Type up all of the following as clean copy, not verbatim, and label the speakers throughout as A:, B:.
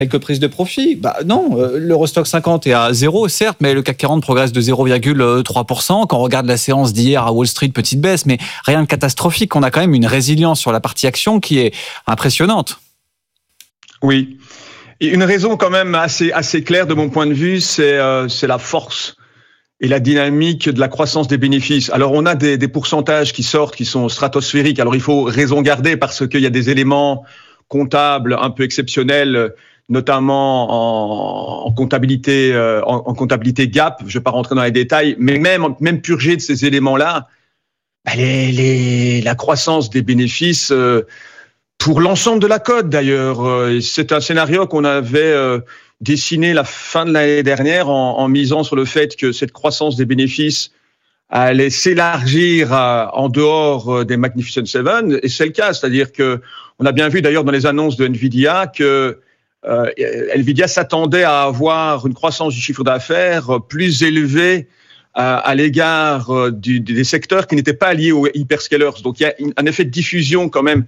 A: Quelques prises de profit? Non, l'Eurostoxx 50 est à 0, certes, mais le CAC 40 progresse de 0,3%. Quand on regarde la séance d'hier à Wall Street, petite baisse, mais rien de catastrophique. On a quand même une résilience sur la partie action qui est impressionnante.
B: Oui. Et une raison quand même assez claire de mon point de vue, c'est la force et la dynamique de la croissance des bénéfices. Alors on a des pourcentages qui sortent, qui sont stratosphériques. Alors il faut raison garder parce qu'il y a des éléments comptables un peu exceptionnels, notamment en comptabilité GAAP. Je ne vais pas rentrer dans les détails, mais même purgé de ces éléments-là, la croissance des bénéfices pour l'ensemble de la cote d'ailleurs. C'est un scénario qu'on avait dessiné la fin de l'année dernière en misant sur le fait que cette croissance des bénéfices allait s'élargir en dehors des Magnificent Seven, et c'est le cas. C'est-à-dire que on a bien vu d'ailleurs dans les annonces de Nvidia que Nvidia s'attendait à avoir une croissance du chiffre d'affaires plus élevée à l'égard des secteurs qui n'étaient pas liés aux hyperscalers. Donc il y a un effet de diffusion quand même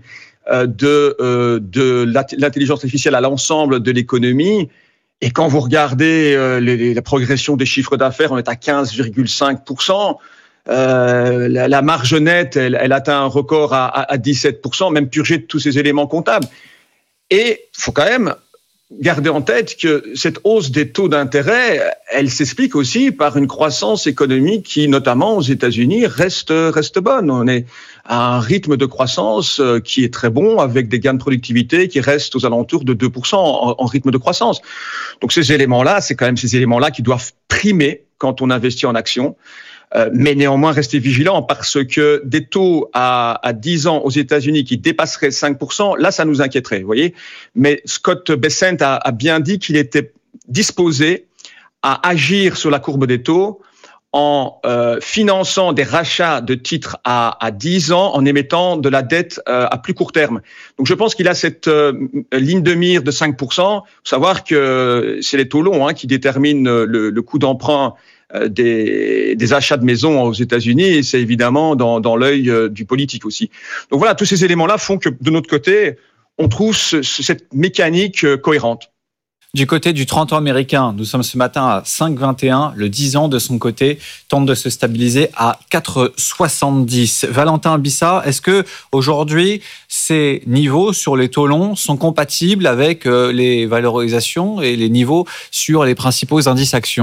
B: de l'intelligence artificielle à l'ensemble de l'économie. Et quand vous regardez la progression des chiffres d'affaires, on est à 15,5%. La marge nette, elle atteint un record à 17%, même purgé de tous ces éléments comptables. Et il faut quand même garder en tête que cette hausse des taux d'intérêt, elle s'explique aussi par une croissance économique qui, notamment aux États-Unis, reste bonne. On est à un rythme de croissance qui est très bon, avec des gains de productivité qui restent aux alentours de 2% en rythme de croissance. Donc ces éléments-là, c'est quand même ces éléments-là qui doivent primer quand on investit en actions. Mais néanmoins, rester vigilant parce que des taux à 10 ans aux États-Unis qui dépasseraient 5%, là, ça nous inquiéterait, vous voyez. Mais Scott Bessent a bien dit qu'il était disposé à agir sur la courbe des taux en finançant des rachats de titres à 10 ans en émettant de la dette à plus court terme. Donc je pense qu'il a cette ligne de mire de 5%. Il faut savoir que c'est les taux longs qui déterminent le coût d'emprunt des achats de maisons aux États-Unis, et c'est évidemment dans l'œil du politique aussi. Donc voilà, tous ces éléments-là font que de notre côté, on trouve cette mécanique cohérente.
A: Du côté du 30 ans américain, nous sommes ce matin à 5,21. Le 10 ans de son côté tente de se stabiliser à 4,70. Valentin Bissa, est-ce que aujourd'hui ces niveaux sur les taux longs sont compatibles avec les valorisations et les niveaux sur les principaux indices actions ?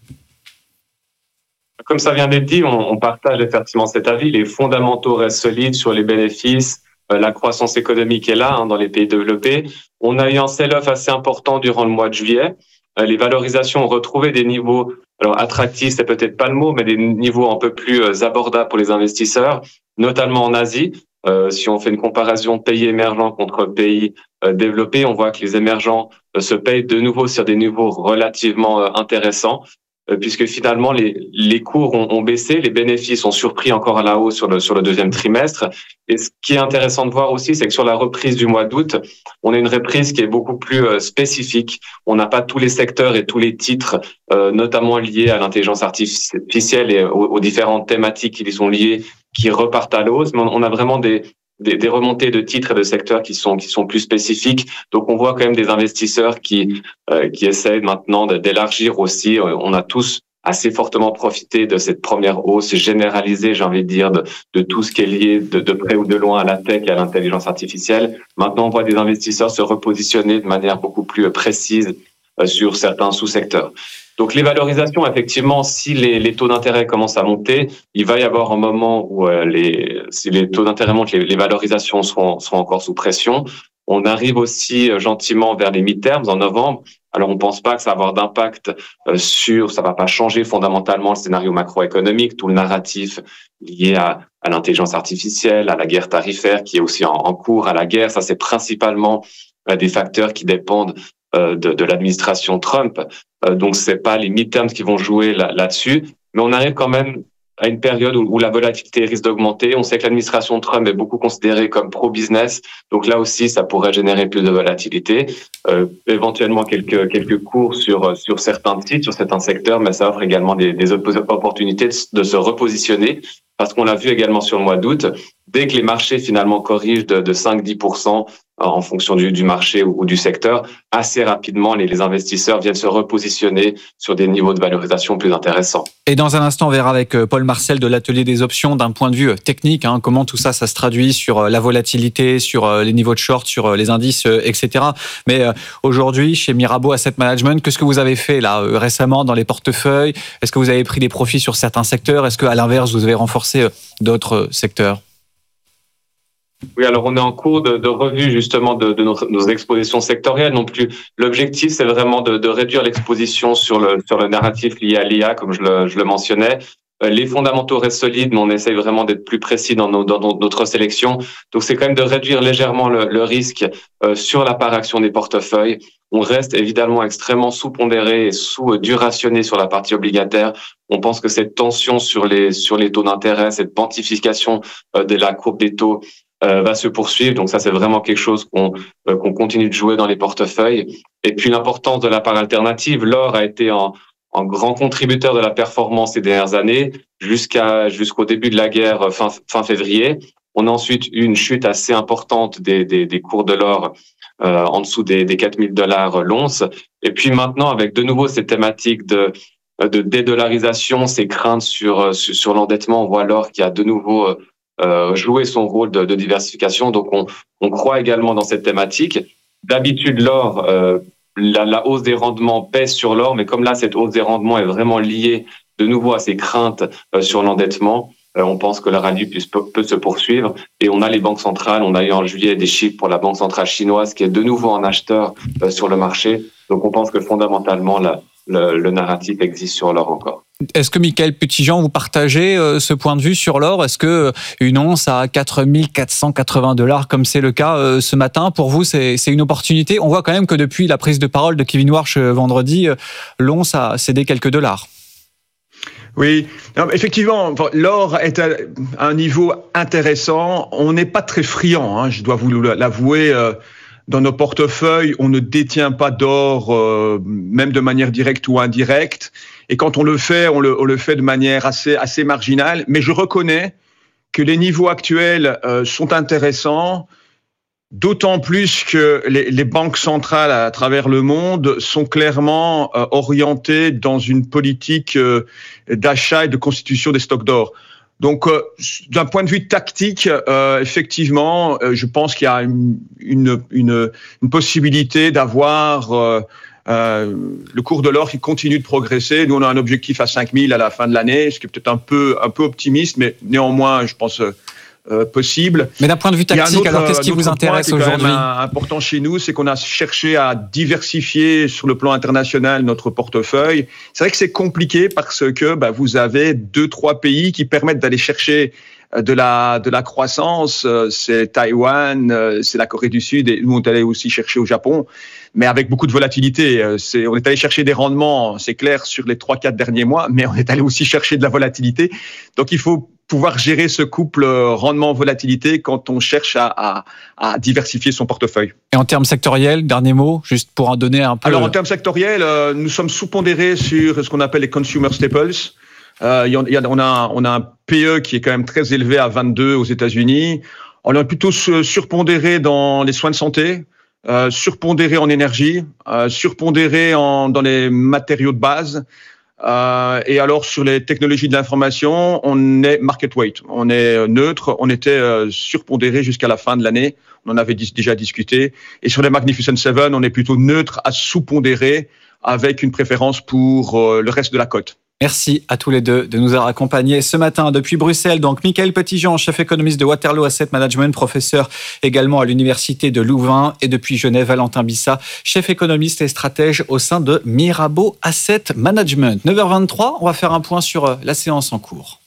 C: Comme ça vient d'être dit, on partage effectivement cet avis. Les fondamentaux restent solides sur les bénéfices. La croissance économique est là dans les pays développés. On a eu un sell-off assez important durant le mois de juillet. Les valorisations ont retrouvé des niveaux, alors attractifs, c'est peut-être pas le mot, mais des niveaux un peu plus abordables pour les investisseurs, notamment en Asie. Si on fait une comparaison pays émergents contre pays développés, on voit que les émergents se payent de nouveau sur des niveaux relativement intéressants, puisque finalement les cours ont baissé, les bénéfices ont surpris encore à la hausse sur le deuxième trimestre. Et ce qui est intéressant de voir aussi, c'est que sur la reprise du mois d'août, on a une reprise qui est beaucoup plus spécifique. On n'a pas tous les secteurs et tous les titres, notamment liés à l'intelligence artificielle et aux différentes thématiques qui y sont liées, qui repartent à la hausse, mais on a vraiment des remontées de titres et de secteurs qui sont plus spécifiques. Donc on voit quand même des investisseurs qui essayent maintenant d'élargir aussi. On a tous assez fortement profité de cette première hausse généralisée, j'ai envie de dire, de tout ce qui est lié de près ou de loin à la tech et à l'intelligence artificielle. Maintenant, on voit des investisseurs se repositionner de manière beaucoup plus précise sur certains sous-secteurs. Donc les valorisations, effectivement, si les taux d'intérêt commencent à monter, il va y avoir un moment où si les taux d'intérêt montent, les valorisations seront encore sous pression. On arrive aussi gentiment vers les mid-terms en novembre. Alors on pense pas que ça va avoir d'impact ça va pas changer fondamentalement le scénario macroéconomique, tout le narratif lié à l'intelligence artificielle, à la guerre tarifaire qui est aussi en cours, à la guerre. Ça, c'est principalement des facteurs qui dépendent de l'administration Trump. Donc c'est pas les mid-terms qui vont jouer là-dessus, mais on arrive quand même à une période où la volatilité risque d'augmenter. On sait que l'administration Trump est beaucoup considérée comme pro-business, donc là aussi ça pourrait générer plus de volatilité, éventuellement quelques cours sur certains titres, sur certains secteurs, mais ça offre également des opportunités de se repositionner, parce qu'on l'a vu également sur le mois d'août, dès que les marchés finalement corrigent de 5-10% en fonction du marché ou du secteur, assez rapidement, les investisseurs viennent se repositionner sur des niveaux de valorisation plus intéressants.
A: Et dans un instant, on verra avec Paul Marcel de l'Atelier des options d'un point de vue technique, comment tout ça se traduit sur la volatilité, sur les niveaux de short, sur les indices, etc. Mais aujourd'hui, chez Mirabaud Asset Management, qu'est-ce que vous avez fait là récemment dans les portefeuilles? Est-ce que vous avez pris des profits sur certains secteurs? Est-ce qu'à l'inverse, vous avez renforcé d'autres secteurs?
C: Oui, alors on est en cours de revue justement de nos expositions sectorielles. Non plus, l'objectif c'est vraiment de réduire l'exposition sur le narratif lié à l'IA, comme je le mentionnais. Les fondamentaux restent solides, mais on essaye vraiment d'être plus précis dans notre sélection. Donc c'est quand même de réduire légèrement le risque sur la part action des portefeuilles. On reste évidemment extrêmement sous-pondéré et sous-durationné sur la partie obligataire. On pense que cette tension sur les taux d'intérêt, cette quantification de la courbe des taux va se poursuivre. Donc ça, c'est vraiment quelque chose qu'on continue de jouer dans les portefeuilles. Et puis l'importance de la part alternative. L'or a été un grand contributeur de la performance ces dernières années jusqu'au début de la guerre fin février. On a ensuite eu une chute assez importante des cours de l'or en dessous des $4 000 l'once. Et puis maintenant, avec de nouveau ces thématiques de dédollarisation, ces craintes sur l'endettement, on voit l'or qui a de nouveau joué son rôle de diversification. Donc on croit également dans cette thématique. D'habitude, l'or, la hausse des rendements pèse sur l'or, mais comme là, cette hausse des rendements est vraiment liée de nouveau à ces craintes sur l'endettement, on pense que le rallye peut se poursuivre. Et on a les banques centrales, on a eu en juillet des chiffres pour la banque centrale chinoise qui est de nouveau un acheteur sur le marché. Donc on pense que fondamentalement, le narratif existe sur l'or encore.
A: Est-ce que, Michael Petitjean, vous partagez ce point de vue sur l'or? Est-ce que une once à $4 480, comme c'est le cas ce matin, pour vous, c'est une opportunité? On voit quand même que depuis la prise de parole de Kevin Warsh vendredi, l'once a cédé quelques dollars.
B: Oui, non, effectivement, l'or est à un niveau intéressant. On n'est pas très friand, je dois vous l'avouer. Dans nos portefeuilles, on ne détient pas d'or, même de manière directe ou indirecte. Et quand on le fait, on le fait de manière assez marginale. Mais je reconnais que les niveaux actuels sont intéressants, d'autant plus que les banques centrales à travers le monde sont clairement orientées dans une politique d'achat et de constitution des stocks d'or. Donc, d'un point de vue tactique, effectivement, je pense qu'il y a une possibilité d'avoir le cours de l'or qui continue de progresser. Nous, on a un objectif à 5000 à la fin de l'année, ce qui est peut-être un peu optimiste, mais néanmoins, je pense possible.
A: Mais d'un point de vue tactique, alors qu'est-ce qui vous intéresse aujourd'hui?
B: Important chez nous, c'est qu'on a cherché à diversifier sur le plan international notre portefeuille. C'est vrai que c'est compliqué parce que vous avez 2-3 pays qui permettent d'aller chercher de la croissance. C'est Taïwan, c'est la Corée du Sud, et nous on est allé aussi chercher au Japon, mais avec beaucoup de volatilité. On est allé chercher des rendements, c'est clair, sur les 3-4 derniers mois, mais on est allé aussi chercher de la volatilité. Donc il faut pouvoir gérer ce couple rendement-volatilité quand on cherche à diversifier son portefeuille. Et
A: en termes sectoriels, dernier mot, juste pour en donner un peu...
B: Alors en termes sectoriels, nous sommes sous-pondérés sur ce qu'on appelle les consumer staples. On a un PE qui est quand même très élevé à 22 aux États-Unis. On est plutôt surpondéré dans les soins de santé, surpondéré en énergie, surpondéré dans les matériaux de base. Et alors sur les technologies de l'information, on est market weight, on est neutre, on était surpondéré jusqu'à la fin de l'année, on en avait déjà discuté. Et sur les Magnificent Seven, on est plutôt neutre à sous-pondéré avec une préférence pour le reste de la cote.
A: Merci à tous les deux de nous avoir accompagnés ce matin depuis Bruxelles. Donc, Michael Petitjean, chef économiste de Waterloo Asset Management, professeur également à l'Université de Louvain, et depuis Genève, Valentin Bissa, chef économiste et stratège au sein de Mirabaud Asset Management. 9h23, on va faire un point sur la séance en cours.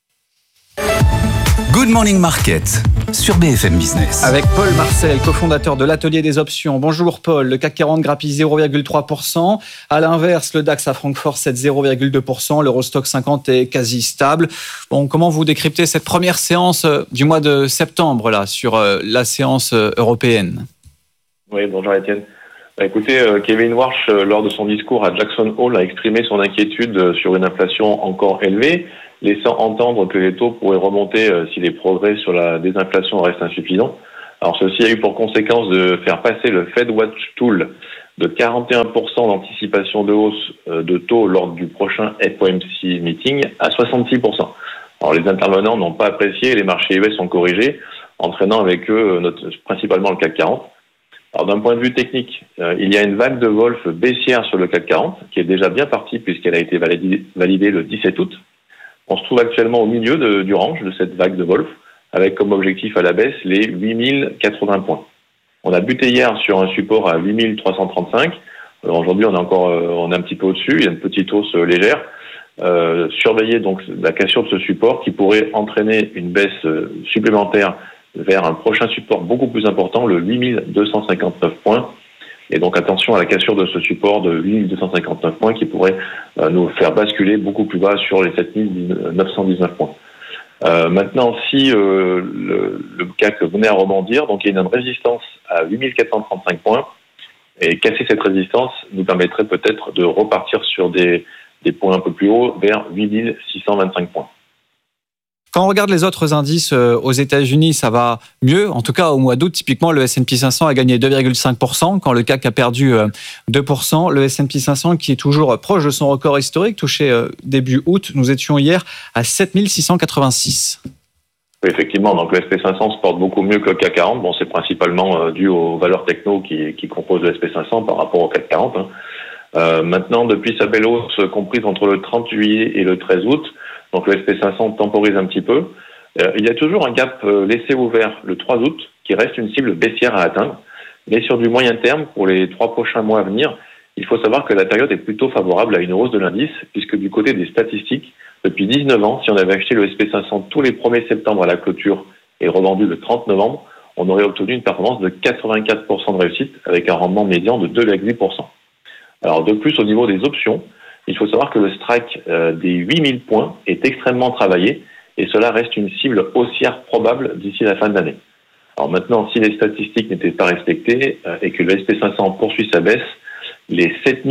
D: Good Morning Market sur BFM Business.
A: Avec Paul Marcel, cofondateur de l'Atelier des options. Bonjour Paul, le CAC 40 grappille 0,3%. À l'inverse, le DAX à Francfort cède 0,2%. L'Eurostock 50 est quasi stable. Bon, comment vous décryptez cette première séance du mois de septembre là, sur la séance européenne?
E: Oui, bonjour Étienne. Écoutez, Kevin Warsh, lors de son discours à Jackson Hole, a exprimé son inquiétude sur une inflation encore élevée laissant entendre que les taux pourraient remonter si les progrès sur la désinflation restent insuffisants. Alors ceci a eu pour conséquence de faire passer le Fed Watch Tool de 41% d'anticipation de hausse de taux lors du prochain FOMC meeting à 66%. Alors les intervenants n'ont pas apprécié et les marchés US ont corrigé, entraînant avec eux principalement le CAC 40. Alors d'un point de vue technique, il y a une vague de Wolfe baissière sur le CAC 40 qui est déjà bien partie puisqu'elle a été validée le 17 août. On se trouve actuellement au milieu du range de cette vague de Wolfe avec comme objectif à la baisse les 8080 points. On a buté hier sur un support à 8335. Alors aujourd'hui, on est un petit peu au-dessus. Il y a une petite hausse légère. Surveillez donc la cassure de ce support qui pourrait entraîner une baisse supplémentaire vers un prochain support beaucoup plus important, le 8259 points. Et donc attention à la cassure de ce support de 8259 points qui pourrait nous faire basculer beaucoup plus bas sur les 7919 points. Maintenant, si le CAC venait à rebondir, donc il y a une résistance à 8435 points, et casser cette résistance nous permettrait peut-être de repartir sur des points un peu plus hauts vers 8625 points.
A: Quand on regarde les autres indices aux États-Unis, ça va mieux. En tout cas, au mois d'août, typiquement, le S&P 500 a gagné 2,5%, quand le CAC a perdu 2%. Le S&P 500 qui est toujours proche de son record historique, touché début août. Nous étions hier à 7686.
E: Oui, effectivement, donc le SP 500 se porte beaucoup mieux que le CAC 40. Bon, c'est principalement dû aux valeurs techno qui composent le SP 500 par rapport au CAC 40. Maintenant, depuis sa belle hausse comprise entre le 30 juillet et le 13 août, donc le SP500 temporise un petit peu. Il y a toujours un gap laissé ouvert le 3 août qui reste une cible baissière à atteindre. Mais sur du moyen terme, pour les 3 prochains mois à venir, il faut savoir que la période est plutôt favorable à une hausse de l'indice, puisque du côté des statistiques, depuis 19 ans, si on avait acheté le SP500 tous les 1er septembre à la clôture et revendu le 30 novembre, on aurait obtenu une performance de 84% de réussite avec un rendement médian de 2,8%. Alors de plus, au niveau des options, il faut savoir que le strike des 8000 points est extrêmement travaillé et cela reste une cible haussière probable d'ici la fin de l'année. Alors maintenant, si les statistiques n'étaient pas respectées et que le SP500 poursuit sa baisse, les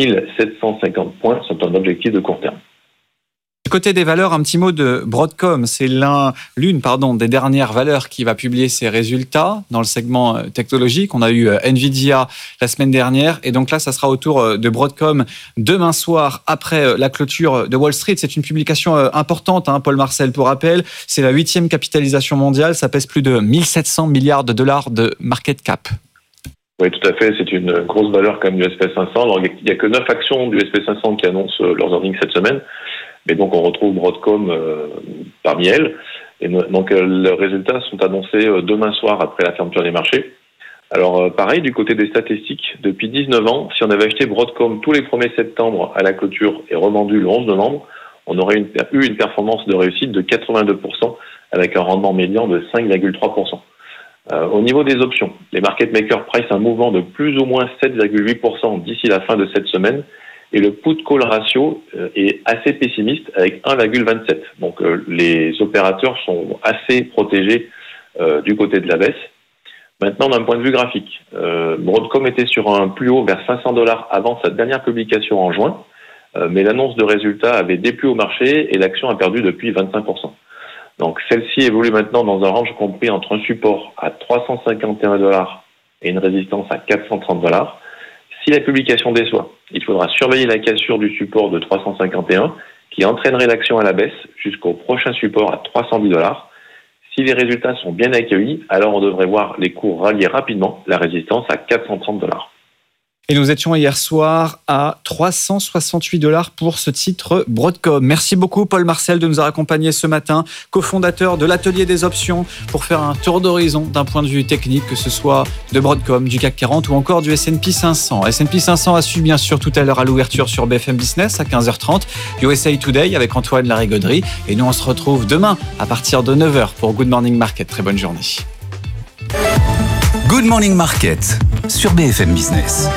E: 7750 points sont un objectif de court terme.
A: Du côté des valeurs, un petit mot de Broadcom. C'est l'une des dernières valeurs qui va publier ses résultats dans le segment technologique. On a eu Nvidia la semaine dernière. Et donc là, ça sera au tour de Broadcom demain soir après la clôture de Wall Street. C'est une publication importante, Paul Marcel, pour rappel. C'est la 8e capitalisation mondiale. Ça pèse plus de 1700 milliards de dollars de market cap.
E: Oui, tout à fait. C'est une grosse valeur comme du SP500. Alors, il n'y a que 9 actions du SP500 qui annoncent leurs earnings cette semaine. Mais donc, on retrouve Broadcom parmi elles. Et donc, les résultats sont annoncés demain soir après la fermeture des marchés. Alors, pareil, du côté des statistiques, depuis 19 ans, si on avait acheté Broadcom tous les 1er septembre à la clôture et revendu le 11 novembre, on aurait eu une performance de réussite de 82% avec un rendement médian de 5,3%. Au niveau des options, les market makers pricent un mouvement de plus ou moins 7,8% d'ici la fin de cette semaine. Et le put-call ratio est assez pessimiste avec 1,27. Donc les opérateurs sont assez protégés du côté de la baisse. Maintenant, d'un point de vue graphique, Broadcom était sur un plus haut vers $500 avant sa dernière publication en juin, mais l'annonce de résultats avait déplu au marché et l'action a perdu depuis 25%. Donc celle-ci évolue maintenant dans un range compris entre un support à $351 et une résistance à $430. Si la publication déçoit, il faudra surveiller la cassure du support de 351 qui entraînerait l'action à la baisse jusqu'au prochain support à $310. Si les résultats sont bien accueillis, alors on devrait voir les cours rallier rapidement la résistance à $430.
A: Et nous étions hier soir à $368 pour ce titre Broadcom. Merci beaucoup Paul Marcel de nous avoir accompagnés ce matin, cofondateur de l'Atelier des options, pour faire un tour d'horizon d'un point de vue technique, que ce soit de Broadcom, du CAC 40 ou encore du S&P 500. S&P 500 a suivi bien sûr tout à l'heure à l'ouverture sur BFM Business à 15h30, USA Today avec Antoine Larigauderie. Et nous on se retrouve demain à partir de 9h pour Good Morning Market. Très bonne journée.
D: Good Morning Market sur BFM Business.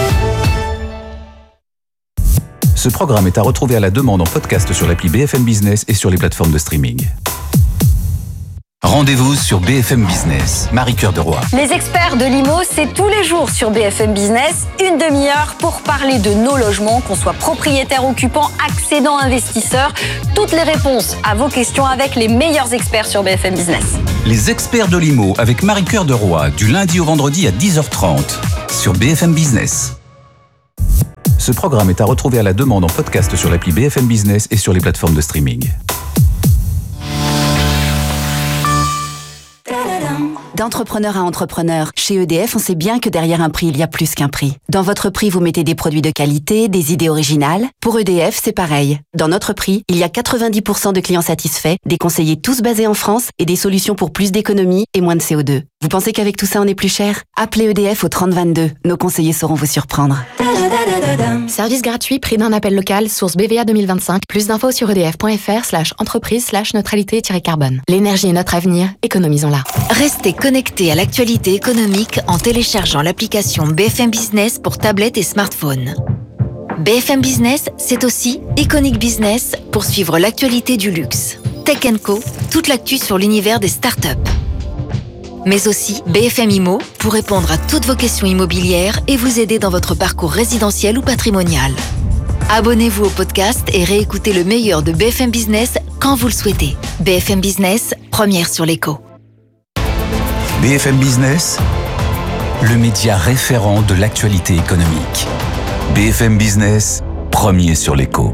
D: Ce programme est à retrouver à la demande en podcast sur l'appli BFM Business et sur les plateformes de streaming. Rendez-vous sur BFM Business. Marie-Cœur de Roy.
F: Les experts de l'IMO, c'est tous les jours sur BFM Business, une demi-heure pour parler de nos logements, qu'on soit propriétaire, occupant, accédant, investisseur. Toutes les réponses à vos questions avec les meilleurs experts sur BFM Business.
D: Les experts de l'IMO avec Marie-Cœur de Roy, du lundi au vendredi à 10h30 sur BFM Business. Ce programme est à retrouver à la demande en podcast sur l'appli BFM Business et sur les plateformes de streaming.
G: D'entrepreneur à entrepreneur, chez EDF, on sait bien que derrière un prix, il y a plus qu'un prix. Dans votre prix, vous mettez des produits de qualité, des idées originales. Pour EDF, c'est pareil. Dans notre prix, il y a 90% de clients satisfaits, des conseillers tous basés en France et des solutions pour plus d'économie et moins de CO2. Vous pensez qu'avec tout ça, on est plus cher ? Appelez EDF au 3022. Nos conseillers sauront vous surprendre.
H: Service gratuit, prix d'un appel local, source BVA 2025. Plus d'infos sur edf.fr/entreprise/neutralité-carbone. L'énergie est notre avenir, économisons-la.
I: Restez connectés à l'actualité économique en téléchargeant l'application BFM Business pour tablette et smartphone. BFM Business, c'est aussi Iconic Business pour suivre l'actualité du luxe. Tech & Co, toute l'actu sur l'univers des startups. Mais aussi BFM Immo pour répondre à toutes vos questions immobilières et vous aider dans votre parcours résidentiel ou patrimonial. Abonnez-vous au podcast et réécoutez le meilleur de BFM Business quand vous le souhaitez. BFM Business, première sur l'écho.
D: BFM Business, le média référent de l'actualité économique. BFM Business, premier sur l'écho.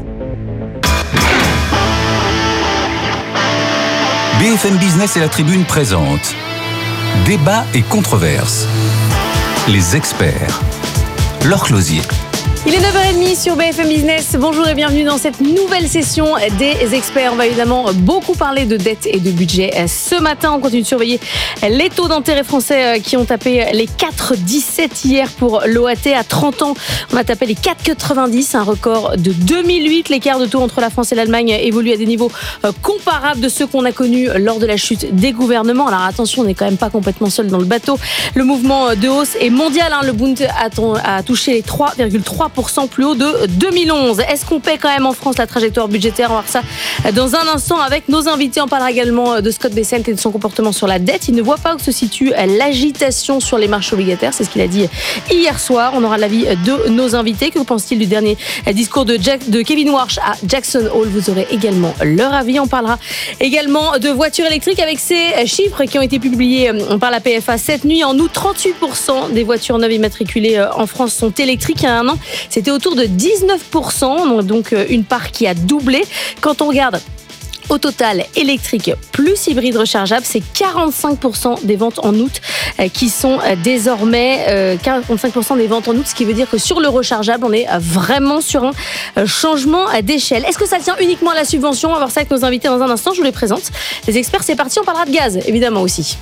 D: BFM Business et la Tribune présentent Débat et controverses. Les experts. Laure Closier.
J: Il est 9h30 sur BFM Business. Bonjour et bienvenue dans cette nouvelle session des experts. On va évidemment beaucoup parler de dette et de budget. Ce matin, on continue de surveiller les taux d'intérêt français qui ont tapé les 4,17 hier pour l'OAT. À 30 ans, on a tapé les 4,90, un record de 2008. L'écart de taux entre la France et l'Allemagne évolue à des niveaux comparables de ceux qu'on a connus lors de la chute des gouvernements. Alors attention, on n'est quand même pas complètement seul dans le bateau. Le mouvement de hausse est mondial. Le Bund a touché les 3,3% plus haut de 2011. Est-ce qu'on paie quand même en France la trajectoire budgétaire ? On va voir ça dans un instant avec nos invités. On parlera également de Scott Bessent et de son comportement sur la dette. Il ne voit pas où se situe l'agitation sur les marchés obligataires. C'est ce qu'il a dit hier soir. On aura l'avis de nos invités. Que pense-t-il du dernier discours de Kevin Warsh à Jackson Hole ? Vous aurez également leur avis. On parlera également de voitures électriques avec ces chiffres qui ont été publiés par la PFA cette nuit. En août, 38% des voitures neuves immatriculées en France sont électriques. Il y a un an, c'était autour de 19%, donc une part qui a doublé. Quand on regarde au total, électrique plus hybride rechargeable, c'est 45% des ventes en août qui sont désormais 45% des ventes en août, ce qui veut dire que sur le rechargeable, on est vraiment sur un changement d'échelle. Est-ce que ça tient uniquement à la subvention ? On va voir ça avec nos invités dans un instant. Je vous les présente. Les experts, c'est parti. On parlera de gaz, évidemment aussi.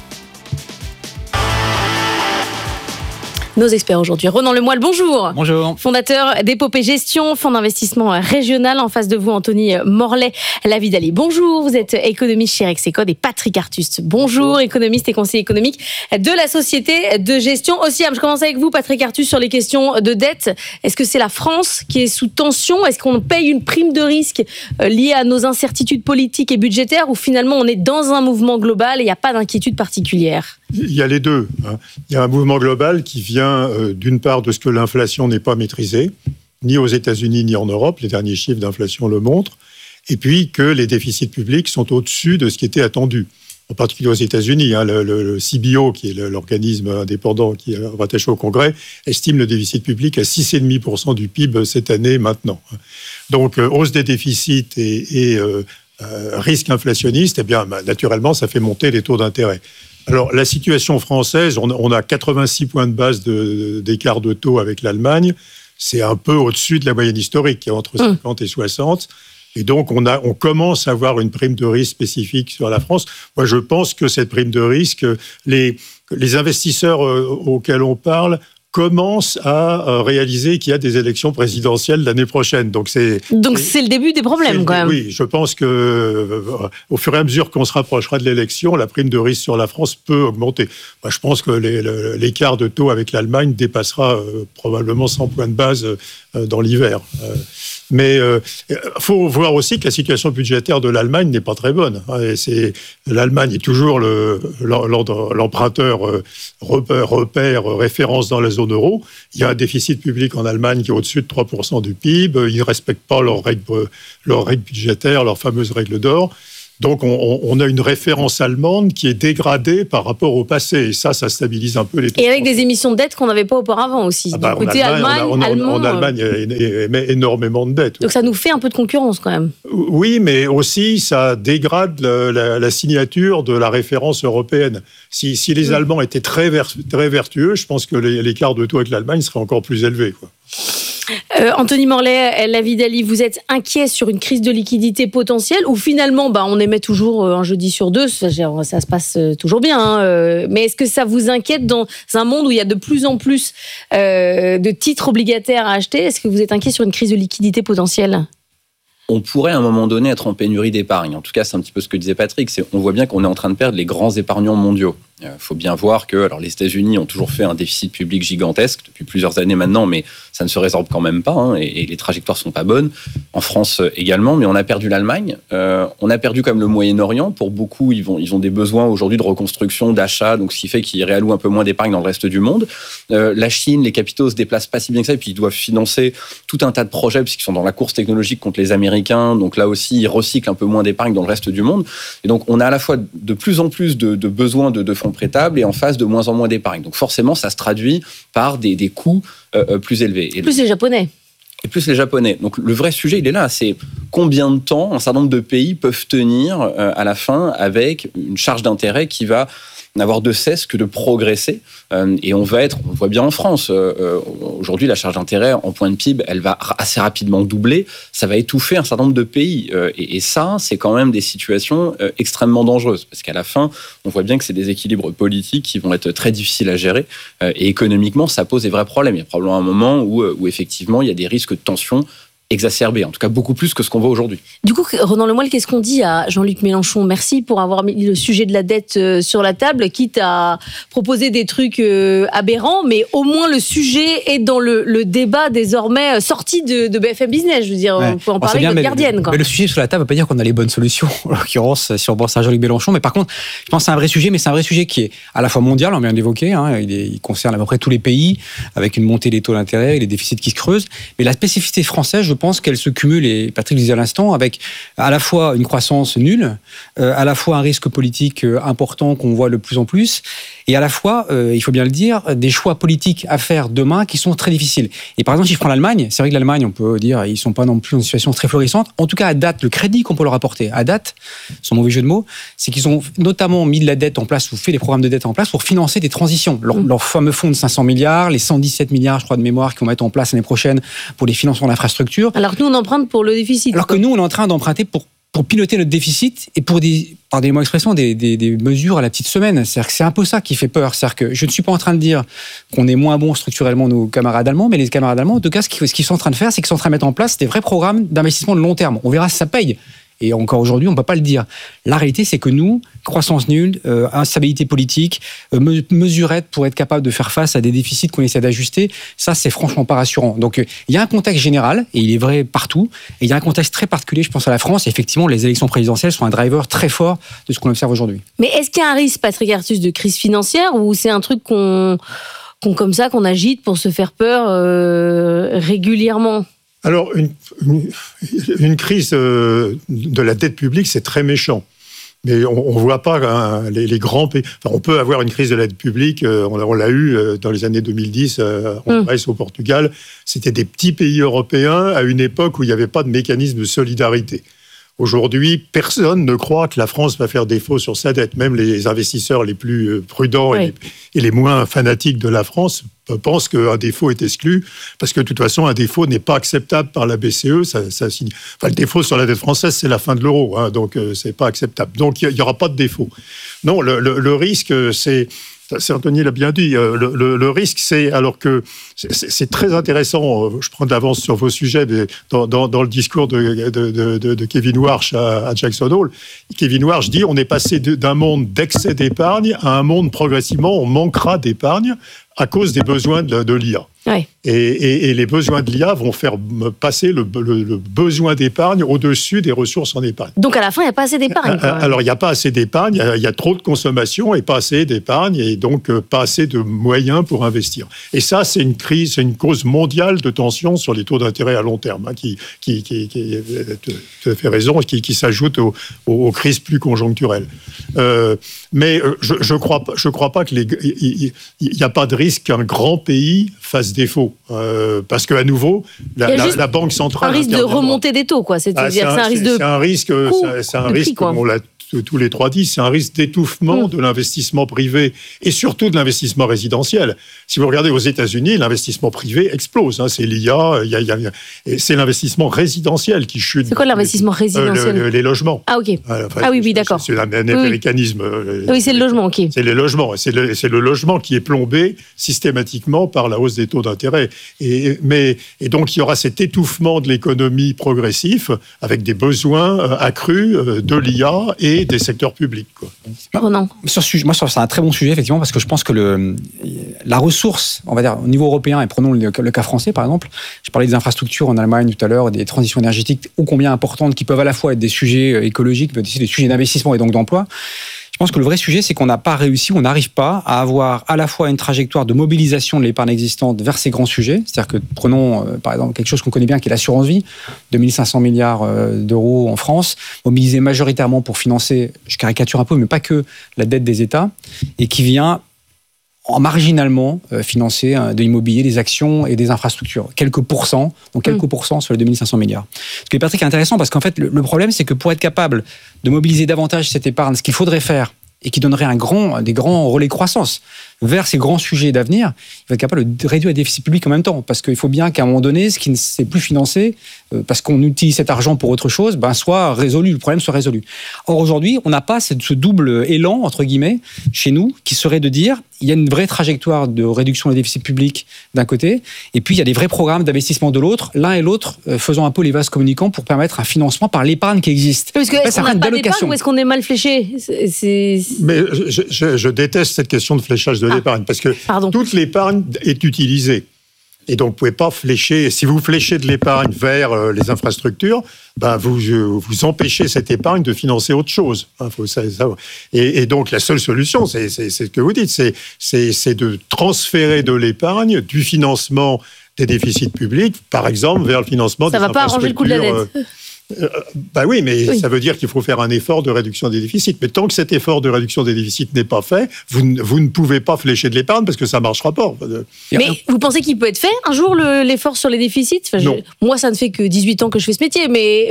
J: Nos experts aujourd'hui. Ronan Lemoyle, bonjour.
A: Bonjour.
J: Fondateur d'Épopée Gestion, fonds d'investissement régional. En face de vous, Anthony Morlet, Lavidali. Bonjour. Vous êtes économiste chez Rexecode. Et Patrick Artus. Bonjour, économiste et conseiller économique de la société de gestion Osiam. Je commence avec vous, Patrick Artus, sur les questions de dette. Est-ce que c'est la France qui est sous tension ? Est-ce qu'on paye une prime de risque liée à nos incertitudes politiques et budgétaires, ou finalement on est dans un mouvement global et il n'y a pas d'inquiétude particulière ?
K: Il y a les deux. Il y a un mouvement global qui vient d'une part de ce que l'inflation n'est pas maîtrisée, ni aux États-Unis ni en Europe, les derniers chiffres d'inflation le montrent, et puis que les déficits publics sont au-dessus de ce qui était attendu. En particulier aux États-Unis, le CBO, qui est l'organisme indépendant qui est rattaché au Congrès, estime le déficit public à 6,5% du PIB cette année maintenant. Donc, hausse des déficits et risque inflationniste, eh bien, naturellement, ça fait monter les taux d'intérêt. Alors, la situation française, on a 86 points de base d'écart de taux avec l'Allemagne. C'est un peu au-dessus de la moyenne historique, qui est entre 50 et 60. Et donc, on commence à avoir une prime de risque spécifique sur la France. Moi, je pense que cette prime de risque, les investisseurs auxquels on parle commence à réaliser qu'il y a des élections présidentielles l'année prochaine. Donc c'est
J: le début des problèmes, quand même.
K: Oui, je pense que au fur et à mesure qu'on se rapprochera de l'élection, la prime de risque sur la France peut augmenter. Moi, je pense que l'écart de taux avec l'Allemagne dépassera probablement 100 points de base dans l'hiver. Mais faut voir aussi que la situation budgétaire de l'Allemagne n'est pas très bonne. L'Allemagne est toujours l'emprunteur repère, référence dans la zone euro. Il y a un déficit public en Allemagne qui est au-dessus de 3% du PIB. Ils ne respectent pas leurs règles budgétaires, leurs fameuses règles d'or. Donc, on a une référence allemande qui est dégradée par rapport au passé. Et ça stabilise un peu les taux.
J: Et avec des émissions de dette qu'on n'avait pas auparavant aussi. Du côté allemand,
K: en Allemagne, il y a énormément de dettes.
J: Donc, ça nous fait un peu de concurrence quand même.
K: Oui, mais aussi, ça dégrade la signature de la référence européenne. Si les Allemands étaient très vertueux, je pense que l'écart de taux avec l'Allemagne serait encore plus élevé, quoi.
J: Anthony Morlet, Lavi Dali, vous êtes inquiet sur une crise de liquidité potentielle ou finalement on émet toujours un jeudi sur deux, ça se passe toujours bien, hein, mais est-ce que ça vous inquiète dans un monde où il y a de plus en plus de titres obligataires à acheter? Est-ce que vous êtes inquiet sur une crise de liquidité potentielle?
L: On pourrait à un moment donné être en pénurie d'épargne. En tout cas, c'est un petit peu ce que disait Patrick. On voit bien qu'on est en train de perdre les grands épargnants mondiaux. Il faut bien voir que les États-Unis ont toujours fait un déficit public gigantesque depuis plusieurs années maintenant, mais ça ne se résorbe quand même pas, hein, et les trajectoires sont pas bonnes. En France également, mais on a perdu l'Allemagne. On a perdu comme le Moyen-Orient. Pour beaucoup, ils ont des besoins aujourd'hui de reconstruction, d'achat, donc ce qui fait qu'ils réallouent un peu moins d'épargne dans le reste du monde. La Chine, les capitaux se déplacent pas si bien que ça, et puis ils doivent financer tout un tas de projets puisqu'ils sont dans la course technologique contre les Américains. Donc là aussi, ils recyclent un peu moins d'épargne dans le reste du monde. Et donc on a à la fois de plus en plus de besoins de fonds prêtables et en face de moins en moins d'épargne. Donc forcément, ça se traduit par des coûts plus élevés. Et
J: plus les Japonais.
L: Et plus les Japonais. Donc le vrai sujet, il est là. C'est combien de temps un certain nombre de pays peuvent tenir à la fin avec une charge d'intérêt qui va n'avoir de cesse que de progresser. Et on voit bien en France, aujourd'hui, la charge d'intérêt en point de PIB, elle va assez rapidement doubler. Ça va étouffer un certain nombre de pays. Et ça, c'est quand même des situations extrêmement dangereuses. Parce qu'à la fin, on voit bien que c'est des équilibres politiques qui vont être très difficiles à gérer. Et économiquement, ça pose des vrais problèmes. Il y a probablement un moment où effectivement, il y a des risques de tension exacerbé, en tout cas beaucoup plus que ce qu'on voit aujourd'hui.
J: Du coup, Ronan Lemoyle, qu'est-ce qu'on dit à Jean-Luc Mélenchon? Merci pour avoir mis le sujet de la dette sur la table, quitte à proposer des trucs aberrants, mais au moins le sujet est dans le débat désormais sorti de BFM Business. Je veux dire, on peut en parler avec votre gardienne.
M: Mais le sujet sur la table ne veut pas dire qu'on a les bonnes solutions, en l'occurrence, si on pense à Jean-Luc Mélenchon. Mais par contre, je pense que c'est un vrai sujet, mais c'est un vrai sujet qui est à la fois mondial, on vient d'évoquer, hein, il concerne à peu près tous les pays, avec une montée des taux d'intérêt et les déficits qui se creusent. Mais la spécificité française, je pense qu'elle se cumule, et Patrick le disait à l'instant, avec à la fois une croissance nulle, à la fois un risque politique important qu'on voit de plus en plus, et à la fois, il faut bien le dire, des choix politiques à faire demain qui sont très difficiles. Et par exemple, si je prends l'Allemagne, c'est vrai que l'Allemagne, on peut dire, ils ne sont pas non plus dans une situation très florissante. En tout cas, à date, le crédit qu'on peut leur apporter, à date, sans mauvais jeu de mots, c'est qu'ils ont notamment mis de la dette en place, ou fait des programmes de dette en place pour financer des transitions. Leur fameux fonds de 500 milliards, les 117 milliards, je crois, de mémoire qu'ils vont mettre en place l'année prochaine pour les financements d'infrastructures.
J: Alors que nous, on emprunte pour le déficit.
M: Alors que nous, on est en train d'emprunter pour piloter notre déficit et pour pardonnez-moi l'expression, des mesures à la petite semaine. C'est-à-dire que c'est un peu ça qui fait peur. C'est-à-dire que je ne suis pas en train de dire qu'on est moins bon structurellement, nos camarades allemands, mais les camarades allemands, en tout cas, ce qu'ils sont en train de faire, c'est qu'ils sont en train de mettre en place des vrais programmes d'investissement de long terme. On verra si ça paye. Et encore aujourd'hui, on ne peut pas le dire. La réalité, c'est que nous, croissance nulle, instabilité politique, mesurette pour être capable de faire face à des déficits qu'on essaie d'ajuster, ça, c'est franchement pas rassurant. Donc, il y a un contexte général, et il est vrai partout, et il y a un contexte très particulier, je pense, à la France. Et effectivement, les élections présidentielles sont un driver très fort de ce qu'on observe aujourd'hui.
J: Mais est-ce qu'il y a un risque, Patrick Artus, de crise financière, ou c'est un truc qu'on agite pour se faire peur régulièrement ?
K: Alors, une crise de la dette publique, c'est très méchant. Mais on ne voit pas les grands pays. Enfin, on peut avoir une crise de la dette publique, on l'a eu dans les années 2010 en Grèce, au Portugal. C'était des petits pays européens à une époque où il n'y avait pas de mécanisme de solidarité. Aujourd'hui, personne ne croit que la France va faire défaut sur sa dette. Même les investisseurs les plus prudents et les moins fanatiques de la France pensent qu'un défaut est exclu, parce que de toute façon, un défaut n'est pas acceptable par la BCE. Le défaut sur la dette française, c'est la fin de l'euro, hein, donc c'est pas acceptable. Donc il n'y aura pas de défaut. Non, le risque, c'est Anthony l'a bien dit, le risque, c'est, alors que c'est très intéressant, je prends de l'avance sur vos sujets, mais dans le discours de Kevin Warsh à Jackson Hole, Kevin Warsh dit on est passé d'un monde d'excès d'épargne à un monde progressivement, on manquera d'épargne à cause des besoins de l'IA.
J: Ouais.
K: Et les besoins de l'IA vont faire passer le besoin d'épargne au-dessus des ressources en épargne.
J: Donc à la fin, il n'y a pas assez d'épargne.
K: Alors il n'y a pas assez d'épargne, il y a trop de consommation et pas assez d'épargne, et donc pas assez de moyens pour investir. Et ça, c'est une crise, c'est une cause mondiale de tension sur les taux d'intérêt à long terme, qui tu as fait raison, qui s'ajoute aux crises plus conjoncturelles. Mais je crois pas qu'il n'y a pas de risque qu'un grand pays fasse défaut, parce qu'à nouveau, la banque centrale...
J: Un risque de remontée des taux, quoi. C'est-à-dire c'est un risque de...
K: C'est un risque, comme on l'a tous les trois dit, c'est un risque d'étouffement de l'investissement privé et surtout de l'investissement résidentiel. Si vous regardez aux États-Unis, l'investissement privé explose. C'est l'IA, c'est l'investissement résidentiel qui chute.
J: C'est quoi l'investissement résidentiel ?
K: Les logements.
J: Ah, ok. Oui, d'accord.
K: C'est un américanisme.
J: Oui, c'est le logement, ok.
K: C'est les logements. C'est le logement qui est plombé systématiquement par la hausse des taux d'intérêt. Et donc, il y aura cet étouffement de l'économie progressif avec des besoins accrus de l'IA et des secteurs publics.
J: Non.
M: C'est un très bon sujet, effectivement, parce que je pense que la ressource, on va dire, au niveau européen, et prenons le cas français, par exemple, je parlais des infrastructures en Allemagne tout à l'heure, des transitions énergétiques ô combien importantes, qui peuvent à la fois être des sujets écologiques, mais aussi des sujets d'investissement et donc d'emploi. Je pense que le vrai sujet, c'est qu'on n'a pas réussi, on n'arrive pas à avoir à la fois une trajectoire de mobilisation de l'épargne existante vers ces grands sujets. C'est-à-dire que prenons, par exemple, quelque chose qu'on connaît bien, qui est l'assurance vie, 2500 milliards d'euros en France, mobilisés majoritairement pour financer, je caricature un peu, mais pas que la dette des États, et qui vient marginalement financer de l'immobilier, des actions et des infrastructures. Quelques pourcents, donc quelques pourcents sur les 2500 milliards. Ce qui est, Patrick, intéressant, parce qu'en fait, le problème, c'est que pour être capable de mobiliser davantage cette épargne, ce qu'il faudrait faire, et qui donnerait des grands relais de croissance vers ces grands sujets d'avenir, il va être capable de réduire les déficits publics en même temps. Parce qu'il faut bien qu'à un moment donné, ce qui ne s'est plus financé, parce qu'on utilise cet argent pour autre chose, soit résolu, le problème soit résolu. Or, aujourd'hui, on n'a pas ce double élan, entre guillemets, chez nous, qui serait de dire, il y a une vraie trajectoire de réduction des déficits publics d'un côté, et puis il y a des vrais programmes d'investissement de l'autre, l'un et l'autre faisant un peu les vases communicants pour permettre un financement par l'épargne qui existe.
J: Parce que est-ce qu'on n'a pas d'épargne ou est-ce qu'on est mal fléché ?
K: Mais je déteste cette question de fléchage de l'épargne, parce que toute l'épargne est utilisée. Et donc, vous ne pouvez pas flécher. Si vous fléchez de l'épargne vers les infrastructures, vous empêchez cette épargne de financer autre chose. Et donc, la seule solution, c'est ce que vous dites, c'est de transférer de l'épargne du financement des déficits publics, par exemple, vers le financement des infrastructures. Ça ne va pas arranger le coût de la dette. Oui, mais ça veut dire qu'il faut faire un effort de réduction des déficits. Mais tant que cet effort de réduction des déficits n'est pas fait, vous ne pouvez pas flécher de l'épargne parce que ça ne marchera pas.
J: Mais vous pensez qu'il peut être fait un jour l'effort sur les déficits ? Moi, ça ne fait que 18 ans que je fais ce métier, mais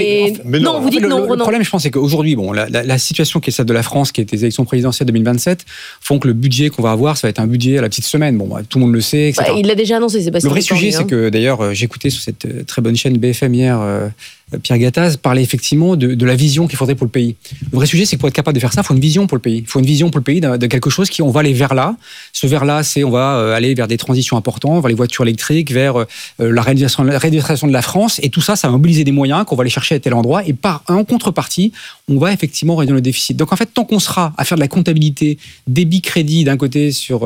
J: non, vous dites non.
M: Le problème, je pense, c'est qu'aujourd'hui, la situation qui est celle de la France, qui est les élections présidentielles 2027, font que le budget qu'on va avoir, ça va être un budget à la petite semaine. Tout le monde le sait, etc.
J: Il l'a déjà annoncé, Sébastien.
M: Le vrai sujet, c'est que, d'ailleurs, j'écoutais sur cette très bonne chaîne BFM hier, Pierre Gattaz parlait effectivement de la vision qu'il faudrait pour le pays. Le vrai sujet, c'est que pour être capable de faire ça, il faut une vision pour le pays. Il faut une vision pour le pays de quelque chose on va aller vers là. Ce vers-là, c'est on va aller vers des transitions importantes, vers les voitures électriques, vers la réalisation de la France. Et tout ça, ça va mobiliser des moyens qu'on va aller chercher à tel endroit. Et en contrepartie, on va effectivement réduire le déficit. Donc en fait, tant qu'on sera à faire de la comptabilité, débit-crédit d'un côté sur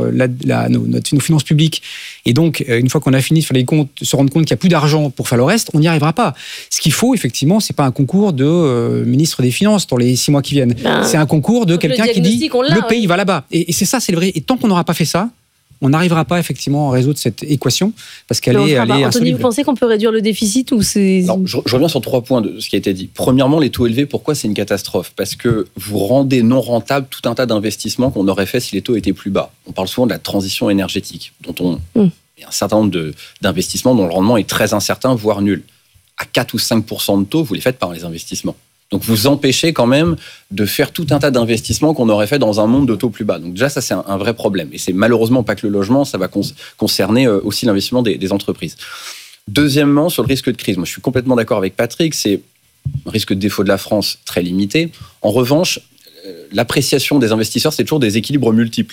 M: nos finances publiques, et donc une fois qu'on a fini de faire les comptes, se rendre compte qu'il n'y a plus d'argent pour faire le reste, on n'y arrivera pas. Ce qu'il faut, effectivement, c'est pas un concours de ministre des Finances dans les 6 mois qui viennent. C'est un concours de quelqu'un qui dit le pays va là-bas. Et c'est ça, c'est le vrai. Et tant qu'on n'aura pas fait ça, on n'arrivera pas effectivement à résoudre cette équation parce qu'elle est insoluble.
J: Anthony, vous pensez qu'on peut réduire le déficit ou c'est...
L: Non, je reviens sur 3 points de ce qui a été dit. Premièrement, les taux élevés, pourquoi c'est une catastrophe ? Parce que vous rendez non rentable tout un tas d'investissements qu'on aurait fait si les taux étaient plus bas. On parle souvent de la transition énergétique, dont il y a un certain nombre d'investissements dont le rendement est très incertain, voire nul. À 4 ou 5% de taux, vous les faites par les investissements. Donc vous empêchez quand même de faire tout un tas d'investissements qu'on aurait fait dans un monde de taux plus bas. Donc déjà, ça c'est un vrai problème. Et c'est malheureusement pas que le logement, ça va concerner aussi l'investissement des entreprises. Deuxièmement, sur le risque de crise, moi je suis complètement d'accord avec Patrick, c'est un risque de défaut de la France très limité. En revanche, l'appréciation des investisseurs, c'est toujours des équilibres multiples.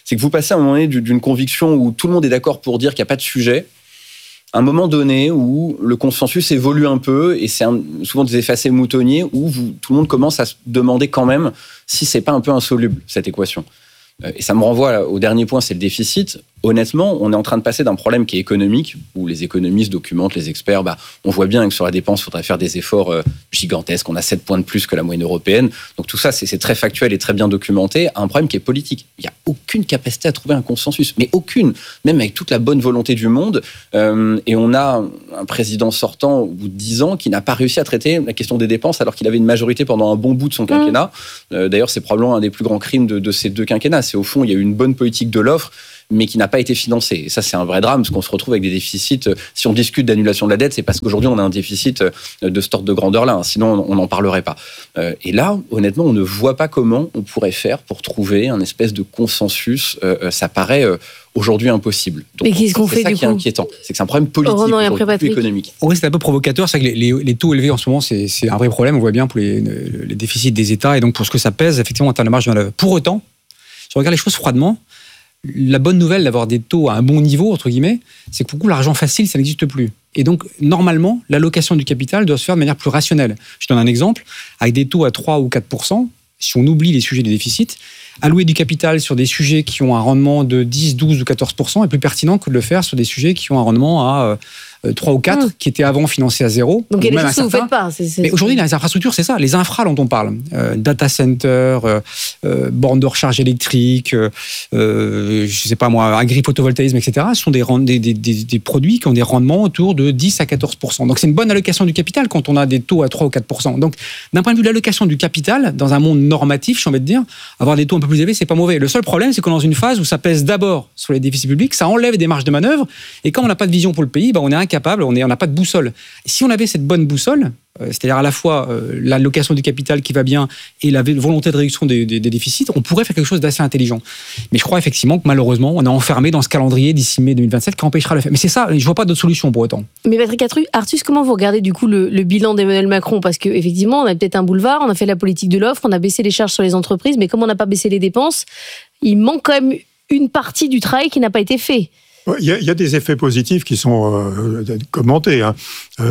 L: C'est que vous passez à un moment donné d'une conviction où tout le monde est d'accord pour dire qu'il n'y a pas de sujet, à un moment donné où le consensus évolue un peu, et c'est souvent des effets moutonniers où tout le monde commence à se demander quand même si c'est pas un peu insoluble, cette équation. Et ça me renvoie au dernier point, c'est le déficit. Honnêtement, on est en train de passer d'un problème qui est économique, où les économistes documentent, les experts, on voit bien que sur la dépense, il faudrait faire des efforts gigantesques. On a 7 points de plus que la moyenne européenne. Donc tout ça, c'est très factuel et très bien documenté. Un problème qui est politique. Il n'y a aucune capacité à trouver un consensus, mais aucune, même avec toute la bonne volonté du monde. Et on a un président sortant au bout de 10 ans qui n'a pas réussi à traiter la question des dépenses alors qu'il avait une majorité pendant un bon bout de son quinquennat. D'ailleurs, c'est probablement un des plus grands crimes de ces 2 quinquennats. C'est au fond, il y a eu une bonne politique de l'offre, mais qui n'a pas été financé. Et ça, c'est un vrai drame, parce qu'on se retrouve avec des déficits. Si on discute d'annulation de la dette, c'est parce qu'aujourd'hui, on a un déficit de cet ordre de grandeur-là. Hein. Sinon, on n'en parlerait pas. Et là, honnêtement, on ne voit pas comment on pourrait faire pour trouver un espèce de consensus. Ça paraît aujourd'hui impossible. Donc,
J: mais qu'est-ce qu'on fait, du coup ?
L: C'est ça qui est inquiétant. C'est que c'est un problème politique, plus économique.
M: Oui, c'est un peu provocateur. C'est que les taux élevés en ce moment, c'est un vrai problème. On voit bien pour les déficits des États, et donc pour ce que ça pèse, effectivement, en termes de marge de manœuvre. Pour autant, si on regarde les choses froidement, la bonne nouvelle d'avoir des taux à un bon niveau, entre guillemets, c'est que pour le coup, l'argent facile, ça n'existe plus. Et donc, normalement, l'allocation du capital doit se faire de manière plus rationnelle. Je donne un exemple. Avec des taux à 3 ou 4%, si on oublie les sujets des déficits, allouer du capital sur des sujets qui ont un rendement de 10, 12 ou 14% est plus pertinent que de le faire sur des sujets qui ont un rendement à 3 ou 4, qui étaient avant financés à 0.
J: Donc il y a des choses que vous ne faites pas.
M: Mais aujourd'hui, les infrastructures, c'est ça. Les infras dont on parle, data center, bornes de recharge électrique, je ne sais pas moi, agri-photovoltaïsme, etc., ce sont des produits qui ont des rendements autour de 10 à 14%. Donc c'est une bonne allocation du capital quand on a des taux à 3 ou 4%. Donc d'un point de vue de l'allocation du capital, dans un monde normatif, j'ai envie de dire, avoir des taux un peu plus élevés, c'est pas mauvais. Le seul problème, c'est qu'on est dans une phase où ça pèse d'abord sur les déficits publics, ça enlève des marges de manœuvre, et quand on n'a pas de vision pour le pays, on est incapable, on n'a pas de boussole. Et si on avait cette bonne boussole, c'est-à-dire à la fois l'allocation du capital qui va bien et la volonté de réduction des déficits, on pourrait faire quelque chose d'assez intelligent. Mais je crois effectivement que malheureusement, on est enfermé dans ce calendrier d'ici mai 2027 qui empêchera le fait. Mais c'est ça, je ne vois pas d'autre solution pour autant.
J: Mais Patrick Artus, comment vous regardez du coup le bilan d'Emmanuel Macron ? Parce qu'effectivement, on a peut-être un boulevard, on a fait la politique de l'offre, on a baissé les charges sur les entreprises, mais comme on n'a pas baissé les dépenses, il manque quand même une partie du travail qui n'a pas été fait.
K: Il y a des effets positifs qui sont commentés. Hein.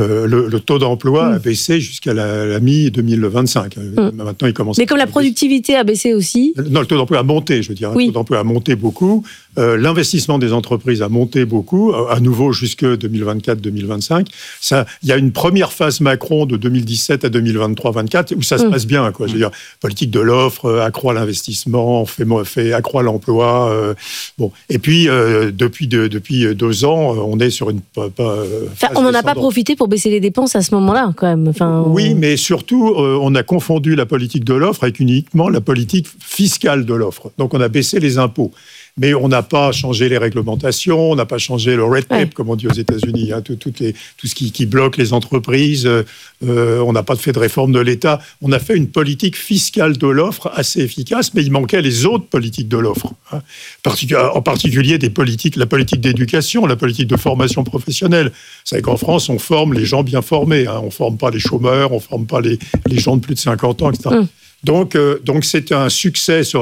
K: Le taux d'emploi a baissé jusqu'à la mi-2025. Maintenant, il commence.
J: Mais comme la productivité a baissé aussi.
K: Non, le taux d'emploi a monté, je veux dire.
J: Oui.
K: Le taux d'emploi a monté beaucoup. L'investissement des entreprises a monté beaucoup, à nouveau jusque 2024-2025. Il y a une première phase Macron de 2017 à 2023-24 où ça se passe bien. Quoi. Je veux dire, politique de l'offre, accroît l'investissement, fait accroît l'emploi. Bon. Et puis, depuis 2 ans, on est sur une phase
J: on n'en a pas profité pour baisser les dépenses à ce moment-là, quand même.
K: Oui, mais surtout, on a confondu la politique de l'offre avec uniquement la politique fiscale de l'offre. Donc, on a baissé les impôts. Mais on n'a pas changé les réglementations, on n'a pas changé le red tape, comme on dit aux États-Unis, hein, tout ce qui bloque les entreprises. On n'a pas fait de réforme de l'État. On a fait une politique fiscale de l'offre assez efficace, mais il manquait les autres politiques de l'offre. Hein. En particulier la politique d'éducation, la politique de formation professionnelle. Vous savez qu'en France, on forme les gens bien formés. Hein. On ne forme pas les chômeurs, on ne forme pas les gens de plus de 50 ans, etc. Donc c'est un succès sur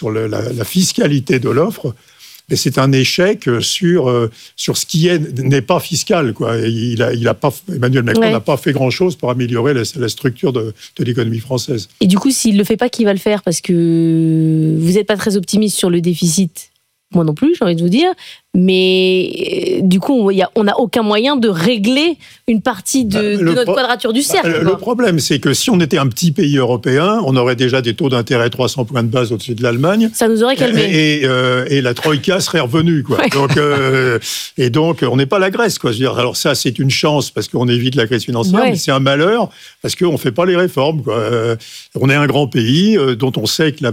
K: la fiscalité de l'offre, mais c'est un échec sur ce qui n'est pas fiscal, quoi. Emmanuel Macron n'a pas fait grand-chose pour améliorer la structure de l'économie française.
J: Et du coup, s'il ne le fait pas, qui va le faire ? Parce que vous n'êtes pas très optimiste sur le déficit. Moi non plus, j'ai envie de vous dire. Mais du coup, on n'a aucun moyen de régler une partie de notre quadrature du cercle.
K: Le problème, c'est que si on était un petit pays européen, on aurait déjà des taux d'intérêt 300 points de base au-dessus de l'Allemagne.
J: Ça nous aurait calmé.
K: Et la Troïka serait revenue, quoi. Ouais. Donc, on n'est pas la Grèce, quoi. Je veux dire, alors ça, c'est une chance parce qu'on évite la crise financière, mais c'est un malheur parce qu'on ne fait pas les réformes, quoi. On est un grand pays dont on sait que la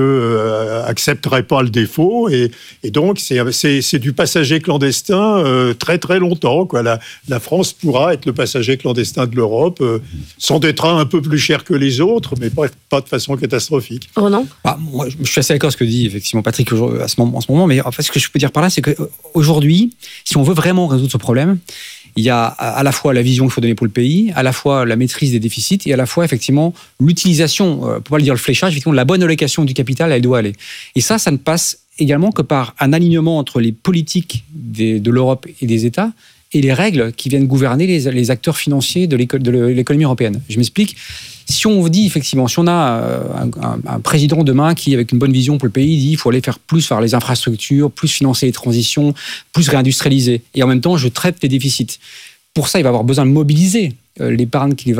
K: BCE accepterait pas le défaut, et donc c'est du passager clandestin très très longtemps, quoi. La France pourra être le passager clandestin de l'Europe, s'endettera un peu plus cher que les autres, mais pas de façon catastrophique.
J: Oh non.
M: Moi, je suis assez d'accord avec ce que dit effectivement Patrick en ce moment, mais en fait, ce que je peux dire par là, c'est qu'aujourd'hui, si on veut vraiment résoudre ce problème, il y a à la fois la vision qu'il faut donner pour le pays, à la fois la maîtrise des déficits et à la fois effectivement l'utilisation, pour pas le dire le fléchage, effectivement la bonne allocation du capital, elle doit aller. Et ça ne passe également que par un alignement entre les politiques de l'Europe et des États et les règles qui viennent gouverner les acteurs financiers de l'économie européenne. Je m'explique. Si on dit effectivement, si on a un président demain qui, avec une bonne vision pour le pays, dit qu'il faut aller faire plus vers les infrastructures, plus financer les transitions, plus réindustrialiser, et en même temps, je traite les déficits. Pour ça, il va avoir besoin de mobiliser l'épargne qui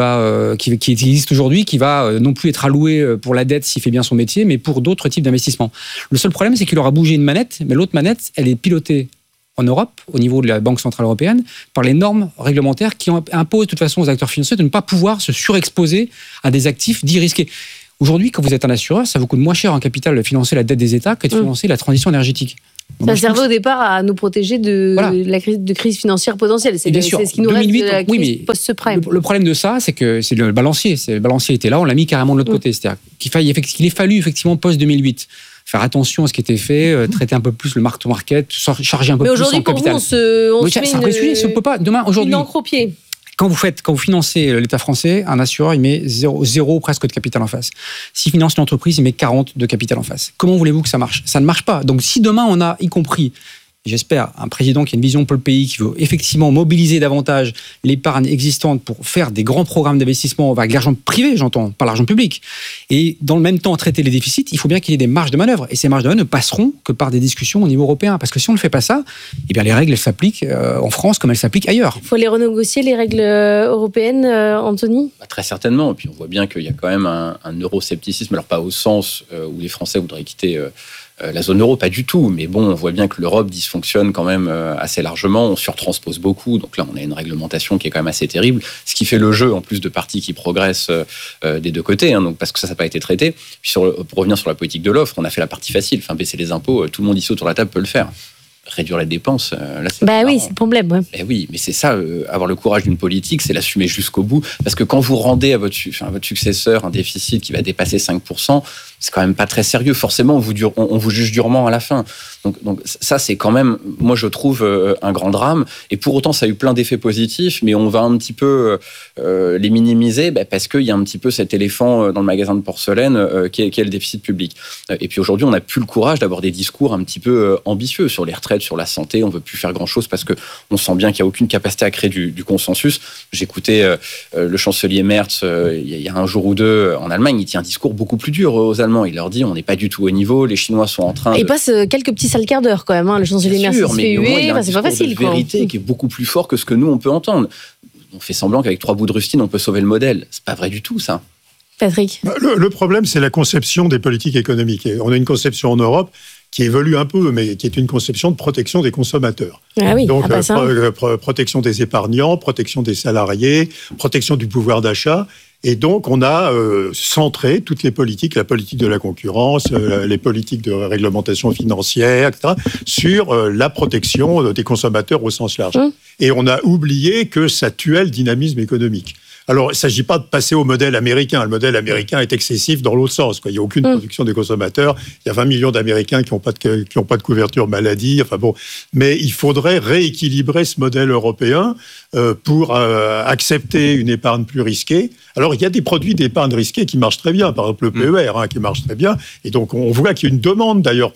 M: existe aujourd'hui, qui va non plus être allouée pour la dette s'il fait bien son métier, mais pour d'autres types d'investissements. Le seul problème, c'est qu'il aura bougé une manette, mais l'autre manette, elle est pilotée en Europe, au niveau de la Banque Centrale Européenne, par les normes réglementaires qui imposent de toute façon aux acteurs financiers de ne pas pouvoir se surexposer à des actifs dits risqués. Aujourd'hui, quand vous êtes un assureur, ça vous coûte moins cher en capital de financer la dette des États que de financer la transition énergétique.
J: Ça servait au départ à nous protéger de la crise financière potentielle. C'est ce qui nous reste de la crise post-subprime.
M: Le problème de ça, c'est que c'est le balancier. Le balancier était là, on l'a mis carrément de l'autre côté. C'est-à-dire qu'il ait fallu effectivement post-2008 faire attention à ce qui était fait, traiter un peu plus le mark-to-market, charger un peu plus en capital. Mais aujourd'hui,
J: pour vous,
M: c'est un vrai sujet. On peut pas. Demain, aujourd'hui,
J: une encre au pied.
M: Quand vous financez l'État français, un assureur, il met zéro presque de capital en face. S'il finance une entreprise, il met 40 de capital en face. Comment voulez-vous que ça marche ? Ça ne marche pas. Donc si demain on a, y compris, j'espère, un président qui a une vision pour le pays, qui veut effectivement mobiliser davantage l'épargne existante pour faire des grands programmes d'investissement avec l'argent privé, j'entends, pas l'argent public, et dans le même temps traiter les déficits, il faut bien qu'il y ait des marges de manœuvre. Et ces marges de manœuvre ne passeront que par des discussions au niveau européen. Parce que si on ne fait pas ça, eh bien les règles elles s'appliquent en France comme elles s'appliquent ailleurs.
J: Il faut les renégocier, les règles européennes, Anthony ?
L: Très certainement. Et puis on voit bien qu'il y a quand même un euroscepticisme, alors pas au sens où les Français voudraient quitter la zone euro, pas du tout, mais bon, on voit bien que l'Europe dysfonctionne quand même assez largement, on surtranspose beaucoup, donc là on a une réglementation qui est quand même assez terrible, ce qui fait le jeu en plus de partis qui progressent des deux côtés, donc parce que ça n'a pas été traité. Puis pour revenir sur la politique de l'offre, on a fait la partie facile, baisser les impôts, tout le monde ici autour de la table peut le faire. Réduire les dépenses, là c'est
J: oui, c'est le problème. Ouais.
L: Oui, mais c'est ça, avoir le courage d'une politique, c'est l'assumer jusqu'au bout, parce que quand vous rendez à votre successeur un déficit qui va dépasser 5%, c'est quand même pas très sérieux. Forcément, on vous juge durement à la fin. Donc ça, c'est quand même, moi je trouve, un grand drame. Et pour autant, ça a eu plein d'effets positifs, mais on va un petit peu les minimiser parce qu'il y a un petit peu cet éléphant dans le magasin de porcelaine qui est le déficit public. Et puis aujourd'hui, on n'a plus le courage d'avoir des discours un petit peu ambitieux sur les retraites, sur la santé. On ne veut plus faire grand-chose parce qu'on sent bien qu'il n'y a aucune capacité à créer du consensus. J'écoutais le chancelier Merz il y a un jour ou deux en Allemagne. Il tient un discours beaucoup plus dur aux Allemands. Il leur dit on n'est pas du tout au niveau, les Chinois sont en train
J: Il passe quelques petits sales quarts d'heure quand même, le chancelier Merz se fait huer, c'est pas facile.
L: Il y a un vérité qui est beaucoup plus fort que ce que nous on peut entendre. On fait semblant qu'avec 3 bouts de rustine on peut sauver le modèle. C'est pas vrai du tout ça.
J: Patrick.
K: Le problème c'est la conception des politiques économiques. Et on a une conception en Europe qui évolue un peu, mais qui est une conception de protection des consommateurs.
J: Ah oui,
K: donc, protection des épargnants, protection des salariés, protection du pouvoir d'achat. Et donc, on a centré toutes les politiques, la politique de la concurrence, les politiques de réglementation financière, etc., sur la protection des consommateurs au sens large. Et on a oublié que ça tuait le dynamisme économique. Alors, il ne s'agit pas de passer au modèle américain. Le modèle américain est excessif dans l'autre sens. Il n'y a aucune production des consommateurs. Il y a 20 millions d'Américains qui n'ont pas de couverture maladie. Enfin bon, mais il faudrait rééquilibrer ce modèle européen pour accepter une épargne plus risquée. Alors, il y a des produits d'épargne risquée qui marchent très bien. Par exemple, le PER qui marche très bien. Et donc, on voit qu'il y a une demande d'ailleurs.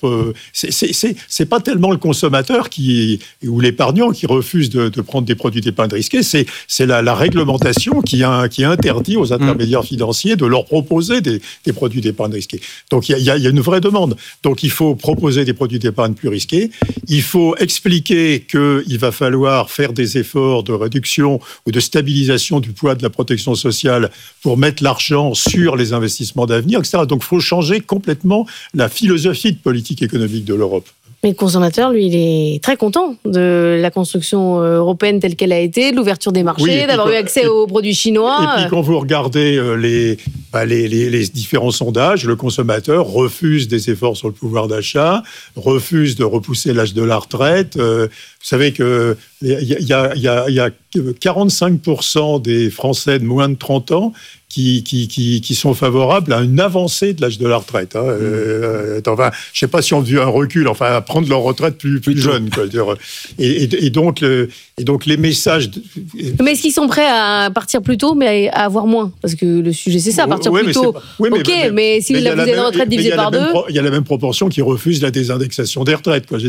K: C'est pas tellement le consommateur ou l'épargnant qui refuse de prendre des produits d'épargne risquée. C'est la réglementation qui interdit aux intermédiaires financiers de leur proposer des produits d'épargne risqués. Donc, il y a une vraie demande. Donc, il faut proposer des produits d'épargne plus risqués. Il faut expliquer qu'il va falloir faire des efforts de réduction ou de stabilisation du poids de la protection sociale pour mettre l'argent sur les investissements d'avenir, etc. Donc, il faut changer complètement la philosophie de politique économique de l'Europe.
J: Mais le consommateur, lui, il est très content de la construction européenne telle qu'elle a été, de l'ouverture des marchés, d'avoir eu accès aux produits chinois.
K: Et puis quand vous regardez les différents sondages, le consommateur refuse des efforts sur le pouvoir d'achat, refuse de repousser l'âge de la retraite. Vous savez que Il y a 45% des Français de moins de 30 ans qui sont favorables à une avancée de l'âge de la retraite. Enfin, je ne sais pas si on dit un recul, enfin, à prendre leur retraite plus jeune. Quoi. Et donc les messages...
J: Mais est-ce qu'ils sont prêts à partir plus tôt, mais à avoir moins? Parce que le sujet, c'est ça, partir plus tôt. Mais si vous avez une retraite divisée par deux...
K: Il y a la même proportion qui refuse la désindexation des retraites. Quoi,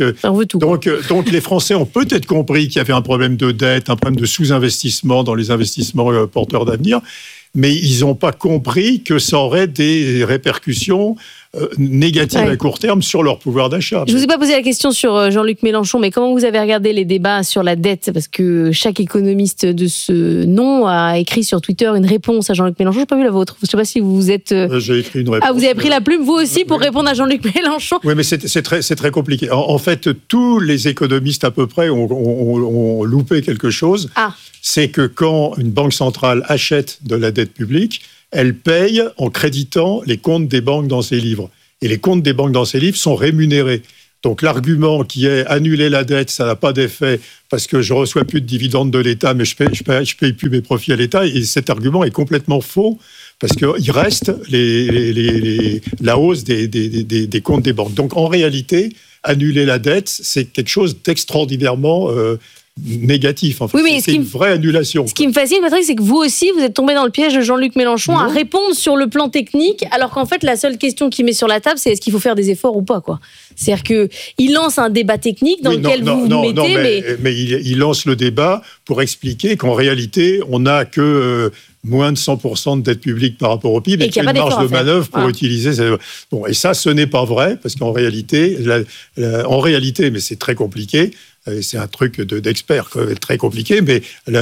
K: donc les Français ont peut-être compris qu'il y avait un problème de dette, un problème de sous-investissement dans les investissements porteurs d'avenir, mais ils n'ont pas compris que ça aurait des répercussions négatives à court terme sur leur pouvoir d'achat.
J: Je ne vous ai pas posé la question sur Jean-Luc Mélenchon, mais comment vous avez regardé les débats sur la dette? Parce que chaque économiste de ce nom a écrit sur Twitter une réponse à Jean-Luc Mélenchon. Je n'ai pas vu la vôtre. Je ne sais pas si vous êtes...
K: J'ai écrit une réponse.
J: Ah, vous avez pris la plume, vous aussi, pour répondre à Jean-Luc Mélenchon?
K: Oui, mais c'est très compliqué. En fait, tous les économistes à peu près ont loupé quelque chose. C'est que quand une banque centrale achète de la dette publique, elle paye en créditant les comptes des banques dans ses livres. Et les comptes des banques dans ses livres sont rémunérés. Donc l'argument qui est annuler la dette, ça n'a pas d'effet parce que je ne reçois plus de dividendes de l'État, mais je paye plus mes profits à l'État. Et cet argument est complètement faux parce qu'il reste la hausse des comptes des banques. Donc en réalité, annuler la dette, c'est quelque chose d'extraordinairement... négatif. En fait.
J: Oui, mais
K: c'est une vraie annulation.
J: Ce qui me fascine, Patrick, c'est que vous aussi, vous êtes tombé dans le piège de Jean-Luc Mélenchon à répondre sur le plan technique, alors qu'en fait, la seule question qu'il met sur la table, c'est est-ce qu'il faut faire des efforts ou pas, quoi. C'est-à-dire qu'il lance un débat technique dans lequel vous mettez...
K: mais il lance le débat pour expliquer qu'en réalité, on n'a que... moins de 100% de dette publique par rapport au PIB et qu'il y a une marge de manœuvre pour utiliser... Bon, et ça, ce n'est pas vrai, parce qu'en réalité, mais c'est très compliqué, c'est un truc d'expert, très compliqué, mais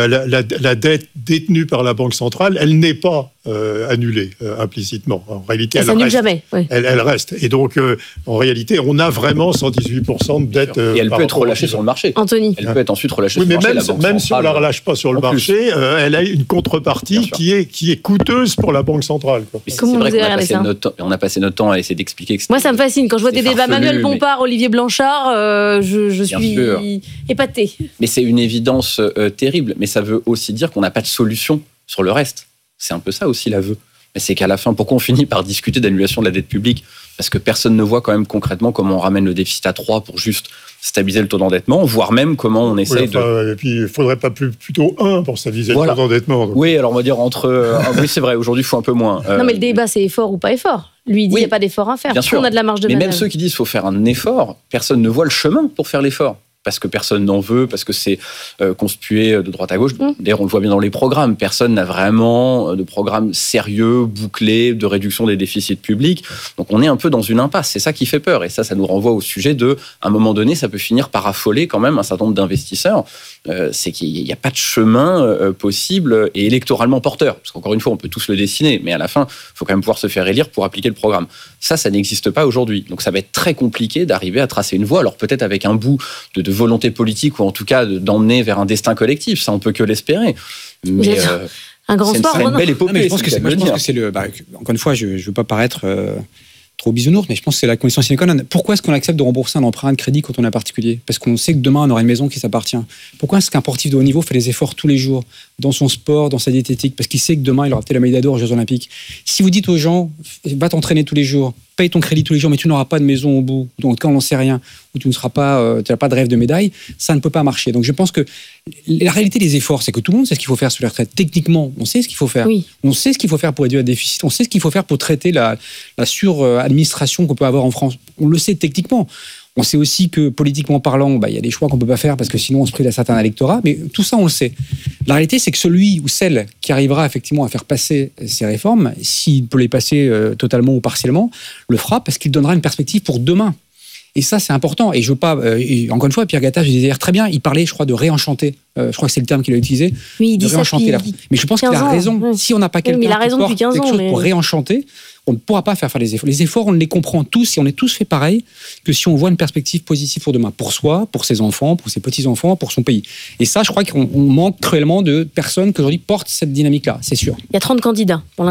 K: la dette détenue par la Banque centrale, elle n'est pas annulée implicitement. En réalité, elle
J: s'annule
K: reste.
J: Jamais. Oui.
K: Elle reste. Et donc, en réalité, on a vraiment 118% de dette.
L: Et elle peut être relâchée sur le marché.
J: Anthony.
L: Elle peut être ensuite relâchée sur le marché.
K: Même si on ne la relâche pas sur le marché, elle a une contrepartie qui est coûteuse pour la Banque centrale.
L: C'est vrai qu'on a passé notre temps à essayer d'expliquer que
J: moi, ça me fascine. Quand je vois des débats Manuel Bompard, Olivier Blanchard, je suis épatée.
L: Mais c'est une évidence terrible. Mais ça veut aussi dire qu'on n'a pas de solution sur le reste. C'est un peu ça aussi l'aveu. Mais c'est qu'à la fin, pourquoi on finit par discuter d'annulation de la dette publique? Parce que personne ne voit quand même concrètement comment on ramène le déficit à 3 pour juste stabiliser le taux d'endettement, voire même comment on essaye
K: Et puis, il ne faudrait pas plutôt 1 pour stabiliser le taux d'endettement. Donc.
L: Oui, alors on va dire entre... oui, c'est vrai, aujourd'hui, il faut un peu moins.
J: Non, mais le débat, c'est effort ou pas effort. Lui, il dit qu'il n'y a pas d'effort à faire.
L: Bien sûr.
J: On a de la marge de manœuvre.
L: Mais même ceux qui disent qu'il faut faire un effort, personne ne voit le chemin pour faire l'effort. Parce que personne n'en veut, parce que c'est conspué de droite à gauche. D'ailleurs, on le voit bien dans les programmes. Personne n'a vraiment de programme sérieux, bouclé, de réduction des déficits publics. Donc, on est un peu dans une impasse. C'est ça qui fait peur. Et ça nous renvoie au sujet de, à un moment donné, ça peut finir par affoler quand même un certain nombre d'investisseurs. C'est qu'il n'y a pas de chemin possible et électoralement porteur. Parce qu'encore une fois, on peut tous le dessiner. Mais à la fin, il faut quand même pouvoir se faire élire pour appliquer le programme. Ça n'existe pas aujourd'hui. Donc, ça va être très compliqué d'arriver à tracer une voie. Alors, peut-être avec un bout de volonté politique ou en tout cas d'emmener vers un destin collectif, ça on peut que l'espérer. Mais
J: un grand sport,
L: c'est une belle épopée.
M: Je pense que c'est le. Encore une fois, je ne veux pas paraître trop bisounours, mais je pense que c'est la condition sine qua non. Pourquoi est-ce qu'on accepte de rembourser un emprunt de crédit quand on est particulier? Parce qu'on sait que demain on aura une maison qui s'appartient. Pourquoi est-ce qu'un sportif de haut niveau fait des efforts tous les jours dans son sport, dans sa diététique? Parce qu'il sait que demain il aura peut-être la médaille d'or aux Jeux Olympiques. Si vous dites aux gens, va t'entraîner tous les jours, paye ton crédit tous les jours, mais tu n'auras pas de maison au bout, donc quand on n'en sait rien, ou tu n'as pas de rêve de médaille, ça ne peut pas marcher. Donc je pense que la réalité des efforts, c'est que tout le monde sait ce qu'il faut faire sur les retraites. Techniquement, on sait ce qu'il faut faire.
J: Oui.
M: On sait ce qu'il faut faire pour réduire le déficit. On sait ce qu'il faut faire pour traiter la suradministration qu'on peut avoir en France. On le sait techniquement. On sait aussi que, politiquement parlant, il y a des choix qu'on ne peut pas faire parce que sinon on se prive d'un certain électorat, mais tout ça, on le sait. La réalité, c'est que celui ou celle qui arrivera effectivement à faire passer ces réformes, s'il peut les passer totalement ou partiellement, le fera parce qu'il donnera une perspective pour demain. Et ça, c'est important. Et je veux pas. Encore une fois, Pierre Gattaz, je disais hier très bien, il parlait, je crois, de réenchanter. Je crois que c'est le terme qu'il a utilisé.
J: Oui, il dit ça.
M: Mais je pense qu'il a raison.
J: Ouais.
M: Si on n'a pas quelqu'un qui porte quelque chose pour réenchanter, on ne pourra pas faire les efforts. Les efforts, on les comprend tous et on est tous fait pareil que si on voit une perspective positive pour demain, pour soi, pour ses enfants, pour ses petits-enfants, pour son pays. Et ça, je crois qu'on manque cruellement de personnes qui aujourd'hui portent cette dynamique-là, c'est sûr.
J: Il y a 30 candidats pour l'instant.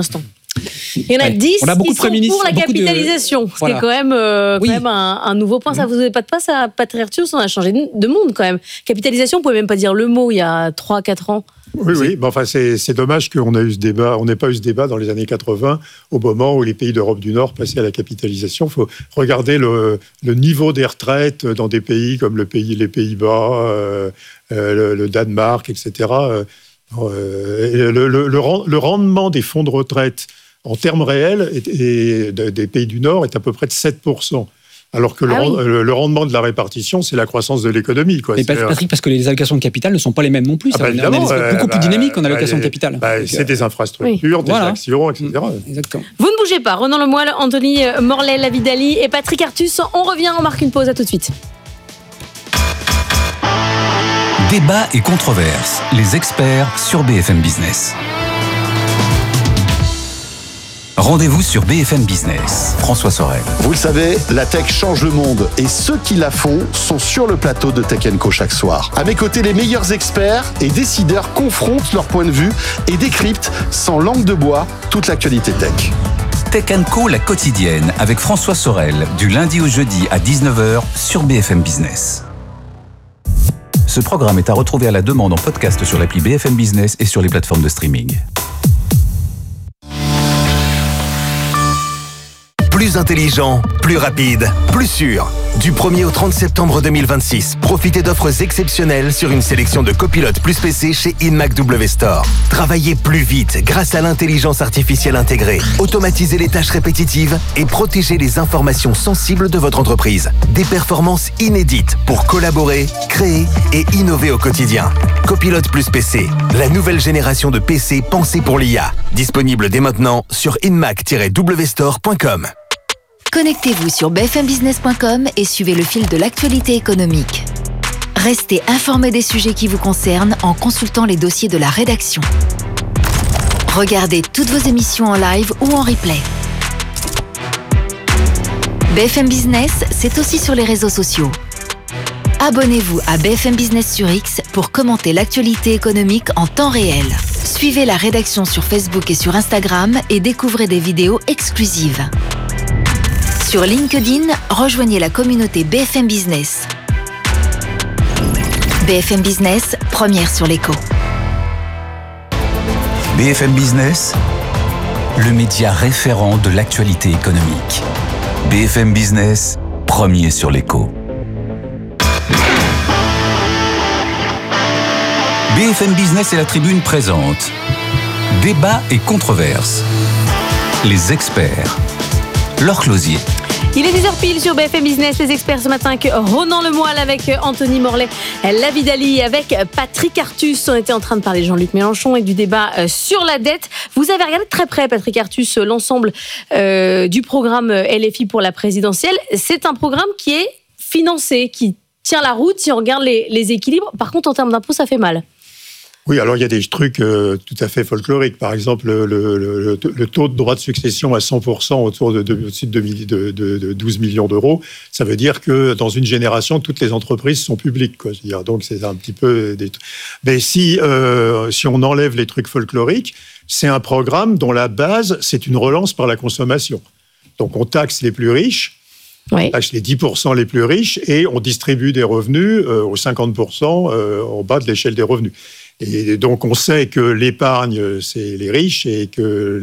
J: Il y en a 10
M: on a beaucoup
J: qui
M: de
J: sont
M: premiers ministres,
J: pour la capitalisation, ce qui est quand même, un nouveau point. Ça vous n'avez pas de pas, ça, Patrick Artus, on a changé de monde quand même. Capitalisation, on ne pouvait même pas dire le mot il y a 3-4 ans.
K: Oui. Enfin, c'est dommage qu'on ait eu ce débat. On n'ait pas eu ce débat dans les années 80, au moment où les pays d'Europe du Nord passaient à la capitalisation. Il faut regarder le niveau des retraites dans des pays comme les Pays-Bas, le Danemark, etc. Le rendement des fonds de retraite en termes réels des pays du Nord est à peu près de 7%. Alors que le rendement de la répartition, c'est la croissance de l'économie.
M: Et Patrick, parce que les allocations de capital ne sont pas les mêmes non plus. On est beaucoup plus dynamique en allocation de capital.
K: C'est des infrastructures, des actions, etc.
M: Exactement.
J: Vous ne bougez pas. Ronan Lemoyle, Anthony Morlet, Lavidali et Patrick Artus. On revient, on marque une pause. À tout de suite.
D: Débat et controverses. Les experts sur BFM Business. Rendez-vous sur BFM Business. François Sorel.
N: Vous le savez, la tech change le monde et ceux qui la font sont sur le plateau de Tech & Co chaque soir. À mes côtés, les meilleurs experts et décideurs confrontent leur point de vue et décryptent sans langue de bois toute l'actualité tech.
D: Tech & Co, la quotidienne, avec François Sorel, du lundi au jeudi à 19h sur BFM Business. Ce programme est à retrouver à la demande en podcast sur l'appli BFM Business et sur les plateformes de streaming.
O: Plus intelligent, plus rapide, plus sûr. Du 1er au 30 septembre 2026, profitez d'offres exceptionnelles sur une sélection de copilotes plus PC chez InMac W Store. Travaillez plus vite grâce à l'intelligence artificielle intégrée. Automatisez les tâches répétitives et protégez les informations sensibles de votre entreprise. Des performances inédites pour collaborer, créer et innover au quotidien. Copilote plus PC, la nouvelle génération de PC pensée pour l'IA. Disponible dès maintenant sur inmac-wstore.com.
I: Connectez-vous sur bfmbusiness.com et suivez le fil de l'actualité économique. Restez informés des sujets qui vous concernent en consultant les dossiers de la rédaction. Regardez toutes vos émissions en live ou en replay. BFM Business, c'est aussi sur les réseaux sociaux. Abonnez-vous à BFM Business sur X pour commenter l'actualité économique en temps réel. Suivez la rédaction sur Facebook et sur Instagram et découvrez des vidéos exclusives. Sur LinkedIn, rejoignez la communauté BFM Business. BFM Business, première sur l'écho.
D: BFM Business, le média référent de l'actualité économique. BFM Business, premier sur l'écho. BFM Business et la Tribune présentent Débat et controverses. Les experts. Laure Closier.
J: Il est 10h pile sur BFM Business, les experts ce matin avec Ronan Lemoyle, avec Anthony Morlet, Lavidali, avec Patrick Artus. On était en train de parler de Jean-Luc Mélenchon et du débat sur la dette. Vous avez regardé de très près, Patrick Artus, l'ensemble du programme LFI pour la présidentielle. C'est un programme qui est financé, qui tient la route si on regarde les équilibres. Par contre, en termes d'impôts, ça fait mal.
K: Oui, alors il y a des trucs tout à fait folkloriques. Par exemple, le taux de droit de succession à 100% autour de 12 millions d'euros, ça veut dire que dans une génération, toutes les entreprises sont publiques, quoi. Je veux dire, donc c'est un petit peu des... Mais si on enlève les trucs folkloriques, c'est un programme dont la base, c'est une relance par la consommation. Donc on taxe les plus riches, on taxe les 10% les plus riches et on distribue des revenus aux 50% en bas de l'échelle des revenus. Et donc, on sait que l'épargne, c'est les riches et que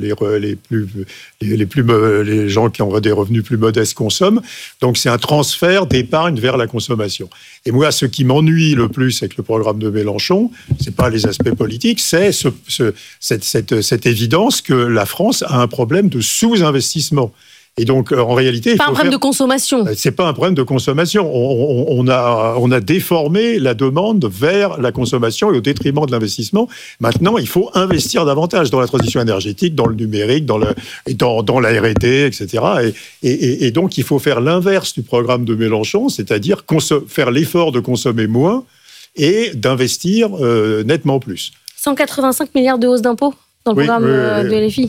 K: les gens qui ont des revenus plus modestes consomment. Donc, c'est un transfert d'épargne vers la consommation. Et moi, ce qui m'ennuie le plus avec le programme de Mélenchon, c'est pas les aspects politiques, c'est cette évidence que la France a un problème de sous-investissement. Et donc, en réalité...
J: Pas un problème de consommation.
K: C'est pas un problème de consommation. On a déformé la demande vers la consommation et au détriment de l'investissement. Maintenant, il faut investir davantage dans la transition énergétique, dans le numérique, dans la R&D, etc. Et donc, il faut faire l'inverse du programme de Mélenchon, c'est-à-dire faire l'effort de consommer moins et d'investir nettement plus.
J: 185 milliards de hausse d'impôts dans le programme de LFI.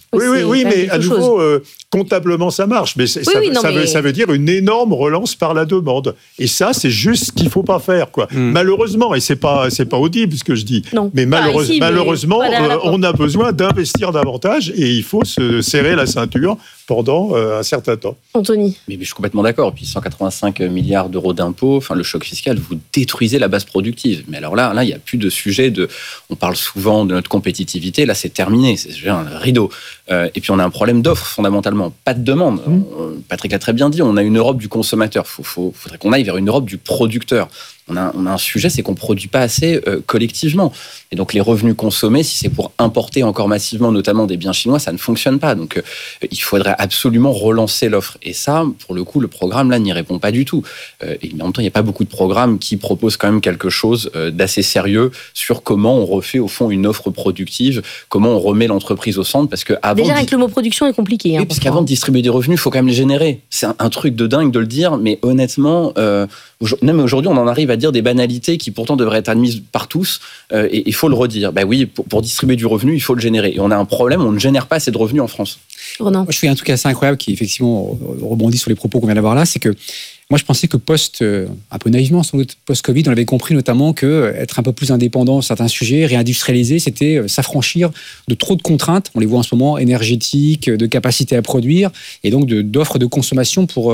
K: Oui, mais à nouveau, comptablement, ça marche. Mais ça veut dire une énorme relance par la demande. Et ça, c'est juste ce qu'il ne faut pas faire, quoi. Malheureusement, et c'est pas audible ce que je dis,
J: non.
K: Mais malheureusement, on a besoin d'investir davantage et il faut se serrer la ceinture pendant un certain temps.
J: Anthony.
L: Mais je suis complètement d'accord. Puis 185 milliards d'euros d'impôts, le choc fiscal, vous détruisez la base productive. Mais alors là, il n'y a plus de sujet on parle souvent de notre compétitivité. Là, c'est terminé. C'est un rideau. Et puis, on a un problème d'offre, fondamentalement. Pas de demande. Patrick l'a très bien dit. On a une Europe du consommateur. Faudrait qu'on aille vers une Europe du producteur. On a un sujet, c'est qu'on ne produit pas assez collectivement. Et donc, les revenus consommés, si c'est pour importer encore massivement, notamment des biens chinois, ça ne fonctionne pas. Donc, il faudrait absolument relancer l'offre. Et ça, pour le coup, le programme, là, n'y répond pas du tout. Et en même temps, il n'y a pas beaucoup de programmes qui proposent quand même quelque chose d'assez sérieux sur comment on refait, au fond, une offre productive, comment on remet l'entreprise au centre. Parce que
J: déjà, avec le mot production est compliqué.
L: Oui, parce qu'avant de distribuer des revenus, il faut quand même les générer. C'est un truc de dingue de le dire, mais honnêtement, même aujourd'hui, on en arrive à dire des banalités qui pourtant devraient être admises par tous, et il faut le redire. Oui, pour distribuer du revenu, il faut le générer. Et on a un problème, on ne génère pas assez de revenus en France.
J: Moi,
M: je fais un truc assez incroyable qui, effectivement, rebondit sur les propos qu'on vient d'avoir là, c'est que moi, je pensais que un peu naïvement, sans doute, post-Covid, on avait compris notamment que être un peu plus indépendant sur certains sujets, réindustrialiser, c'était s'affranchir de trop de contraintes. On les voit en ce moment, énergétiques, de capacité à produire, et donc d'offres de consommation pour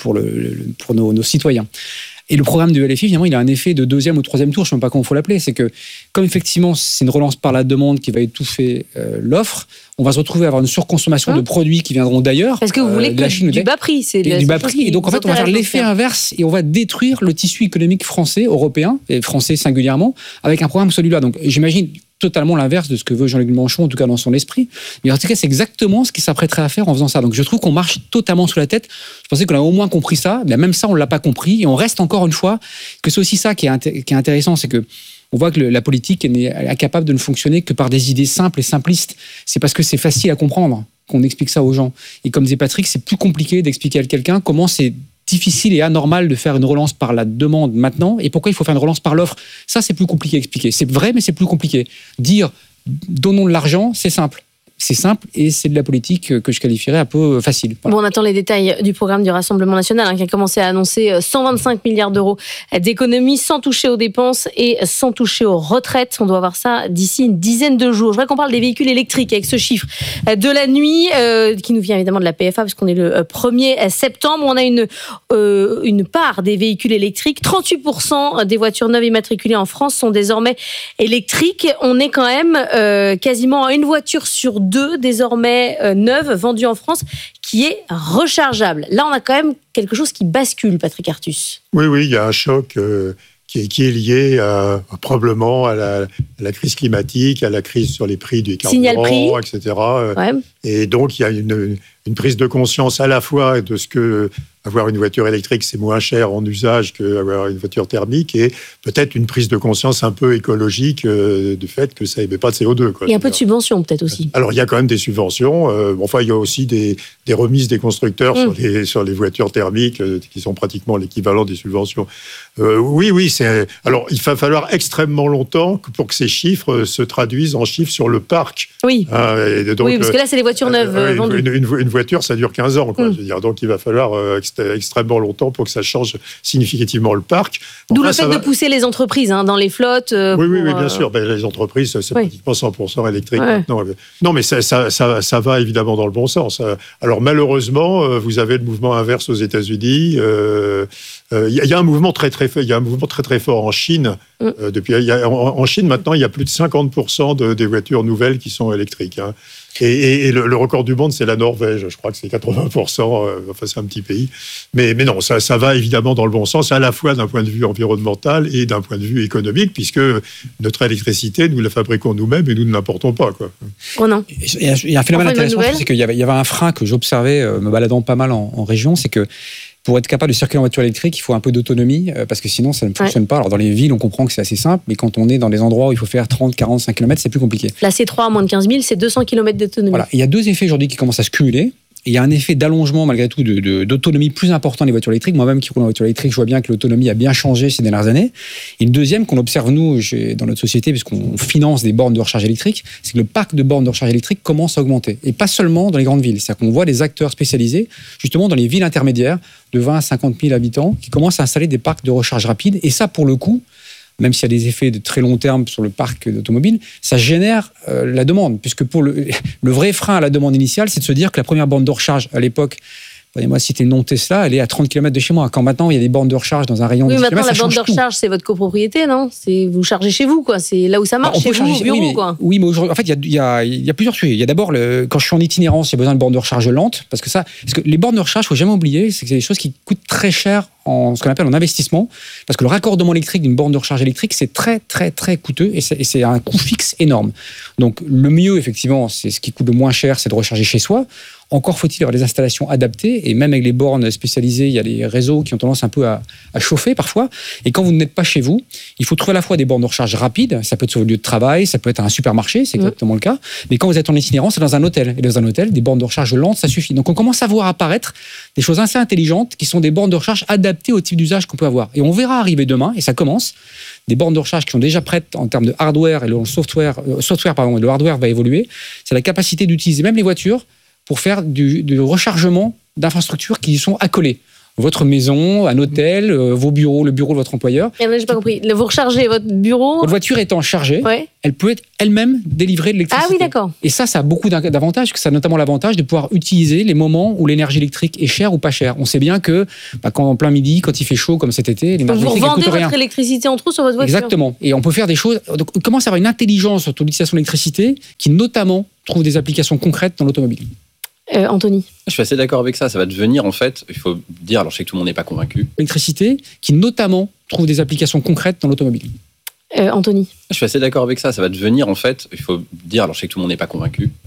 M: nos citoyens. Et le programme de LFI, évidemment, il a un effet de deuxième ou troisième tour, je ne sais même pas comment il faut l'appeler. C'est que, comme effectivement, c'est une relance par la demande qui va étouffer l'offre, on va se retrouver à avoir une surconsommation de produits qui viendront d'ailleurs.
J: Parce que vous voulez du bas prix.
M: Du bas prix. Et donc, en fait, on va faire l'effet inverse et on va détruire le tissu économique français, européen, et français singulièrement, avec un programme celui-là. Donc, j'imagine totalement l'inverse de ce que veut Jean-Luc Mélenchon, en tout cas dans son esprit. Mais en tout cas, c'est exactement ce qu'il s'apprêterait à faire en faisant ça. Donc je trouve qu'on marche totalement sous la tête. Je pensais qu'on a au moins compris ça, mais même ça, on ne l'a pas compris. Et on reste encore une fois que c'est aussi ça qui est intéressant, c'est que on voit que la politique n'est incapable de ne fonctionner que par des idées simples et simplistes. C'est parce que c'est facile à comprendre qu'on explique ça aux gens. Et comme disait Patrick, c'est plus compliqué d'expliquer à quelqu'un comment c'est difficile et anormal de faire une relance par la demande maintenant et pourquoi il faut faire une relance par l'offre. Ça, c'est plus compliqué à expliquer. C'est vrai, mais c'est plus compliqué. Dire donnons de l'argent, c'est simple. C'est simple et c'est de la politique que je qualifierais un peu facile.
J: Voilà. Bon, on attend les détails du programme du Rassemblement national qui a commencé à annoncer 125 milliards d'euros d'économies sans toucher aux dépenses et sans toucher aux retraites. On doit voir ça d'ici une dizaine de jours. Je voudrais qu'on parle des véhicules électriques avec ce chiffre de la nuit qui nous vient évidemment de la PFA parce qu'on est le 1er septembre. On a une part des véhicules électriques. 38% des voitures neuves immatriculées en France sont désormais électriques. On est quand même quasiment à une voiture sur 2 désormais neuves vendues en France qui est rechargeable. Là, on a quand même quelque chose qui bascule, Patrick Artus.
K: Oui, il y a un choc qui est lié probablement à la crise climatique, à la crise sur les prix du carburant, etc. Ouais. Et donc, il y a une prise de conscience à la fois de ce que avoir une voiture électrique, c'est moins cher en usage qu'avoir une voiture thermique, et peut-être une prise de conscience un peu écologique du fait que ça n'émet pas de CO2.
J: Il y a un peu de subventions, peut-être aussi.
K: Alors, il y a quand même des subventions. Il y a aussi des remises des constructeurs sur les voitures thermiques qui sont pratiquement l'équivalent des subventions. Oui. Alors, il va falloir extrêmement longtemps pour que ces chiffres se traduisent en chiffres sur le parc.
J: Oui, donc, parce que là, c'est les voitures neuves vendues.
K: Une voiture, ça dure 15 ans. Je veux dire. Donc, il va falloir extrêmement longtemps pour que ça change significativement le parc.
J: D'où le fait de pousser les entreprises dans les flottes.
K: Oui, bien sûr. Les entreprises, c'est pratiquement 100% électrique maintenant. Non, mais ça va évidemment dans le bon sens. Alors, malheureusement, vous avez le mouvement inverse aux États-Unis. Il y a un mouvement très fort en Chine. En Chine, maintenant, il y a plus de 50% des voitures nouvelles qui sont électriques. Et le record du monde, c'est la Norvège. Je crois que c'est 80%. C'est un petit pays. Mais non, ça va évidemment dans le bon sens, à la fois d'un point de vue environnemental et d'un point de vue économique, puisque notre électricité, nous la fabriquons nous-mêmes et nous ne l'importons pas.
J: Oh non.
M: Il y a un phénomène intéressant, c'est qu'il y avait un frein que j'observais me baladant pas mal en région, c'est que pour être capable de circuler en voiture électrique, il faut un peu d'autonomie, parce que sinon, ça ne fonctionne pas. Alors, dans les villes, on comprend que c'est assez simple, mais quand on est dans des endroits où il faut faire 30, 45 km, c'est plus compliqué.
J: La C3 à moins de 15 000, c'est 200 km d'autonomie.
M: Voilà. Il y a 2 effets aujourd'hui qui commencent à se cumuler. Et il y a un effet d'allongement, malgré tout, d'autonomie plus important des voitures électriques. Moi-même, qui roule en voiture électrique, je vois bien que l'autonomie a bien changé ces dernières années. Et une deuxième qu'on observe, nous, dans notre société, puisqu'on finance des bornes de recharge électrique, c'est que le parc de bornes de recharge électrique commence à augmenter. Et pas seulement dans les grandes villes. C'est-à-dire qu'on voit des acteurs spécialisés, justement, dans les villes intermédiaires, de 20 à 50 000 habitants, qui commencent à installer des parcs de recharge rapide. Et ça, pour le coup, même s'il y a des effets de très long terme sur le parc d'automobiles, ça génère la demande. Puisque pour le vrai frein à la demande initiale, c'est de se dire que la première borne de recharge, à l'époque, prenez-moi citer une non Tesla, elle est à 30 km de chez moi. Quand maintenant, il y a des bornes de recharge dans un rayon de 10 km,
J: maintenant, la borne de recharge, c'est votre copropriété, non ? Vous chargez chez vous, quoi. C'est là où ça marche, chez vous, au bureau, quoi.
M: Oui, mais aujourd'hui, en fait, il y a plusieurs sujets. Il y a d'abord, quand je suis en itinérance, il y a besoin de bornes de recharge lentes. Parce que les bornes de recharge, il ne faut jamais oublier, c'est que c'est des choses qui coûtent très cher ce qu'on appelle en investissement. Parce que le raccordement électrique d'une borne de recharge électrique, c'est très, très, très coûteux et c'est un coût fixe énorme. Donc, le mieux, effectivement, c'est ce qui coûte le moins cher, c'est de recharger chez soi. Encore faut-il avoir des installations adaptées, et même avec les bornes spécialisées, il y a des réseaux qui ont tendance un peu à chauffer parfois. Et quand vous n'êtes pas chez vous, il faut trouver à la fois des bornes de recharge rapides, ça peut être sur votre lieu de travail, ça peut être un supermarché, c'est exactement le cas. Mais quand vous êtes en itinérance, c'est dans un hôtel. Et dans un hôtel, des bornes de recharge lentes, ça suffit. Donc on commence à voir apparaître des choses assez intelligentes qui sont des bornes de recharge adaptées au type d'usage qu'on peut avoir. Et on verra arriver demain, et ça commence, des bornes de recharge qui sont déjà prêtes en termes de hardware et le software, et le hardware va évoluer. C'est la capacité d'utiliser même les voitures pour faire du rechargement d'infrastructures qui y sont accolées. Votre maison, un hôtel, vos bureaux, le bureau de votre employeur.
J: Et là, j'ai pas compris. Vous rechargez votre bureau.
M: Votre voiture étant chargée, elle peut être elle-même délivrer de l'électricité.
J: Ah oui, d'accord.
M: Et ça a beaucoup d'avantages. Ça a notamment l'avantage de pouvoir utiliser les moments où l'énergie électrique est chère ou pas chère. On sait bien que quand en plein midi, quand il fait chaud comme cet été, l'énergie électrique
J: vous
M: coûte rien.
J: vendez votre électricité en trop sur votre voiture.
M: Exactement. Et on peut faire des choses. Donc, on commence à avoir une intelligence sur l'utilisation de l'électricité qui notamment trouve des applications concrètes dans l'automobile.
J: Anthony.
L: Je suis assez d'accord avec ça. Ça va devenir, en fait, il faut dire, alors je sais que tout le monde n'est pas convaincu.
M: L'électricité qui notamment trouve des applications concrètes dans l'automobile.
J: Anthony.
L: Je suis assez d'accord avec ça. Ça va devenir, en fait, il faut dire, alors je sais que tout le monde n'est pas convaincu,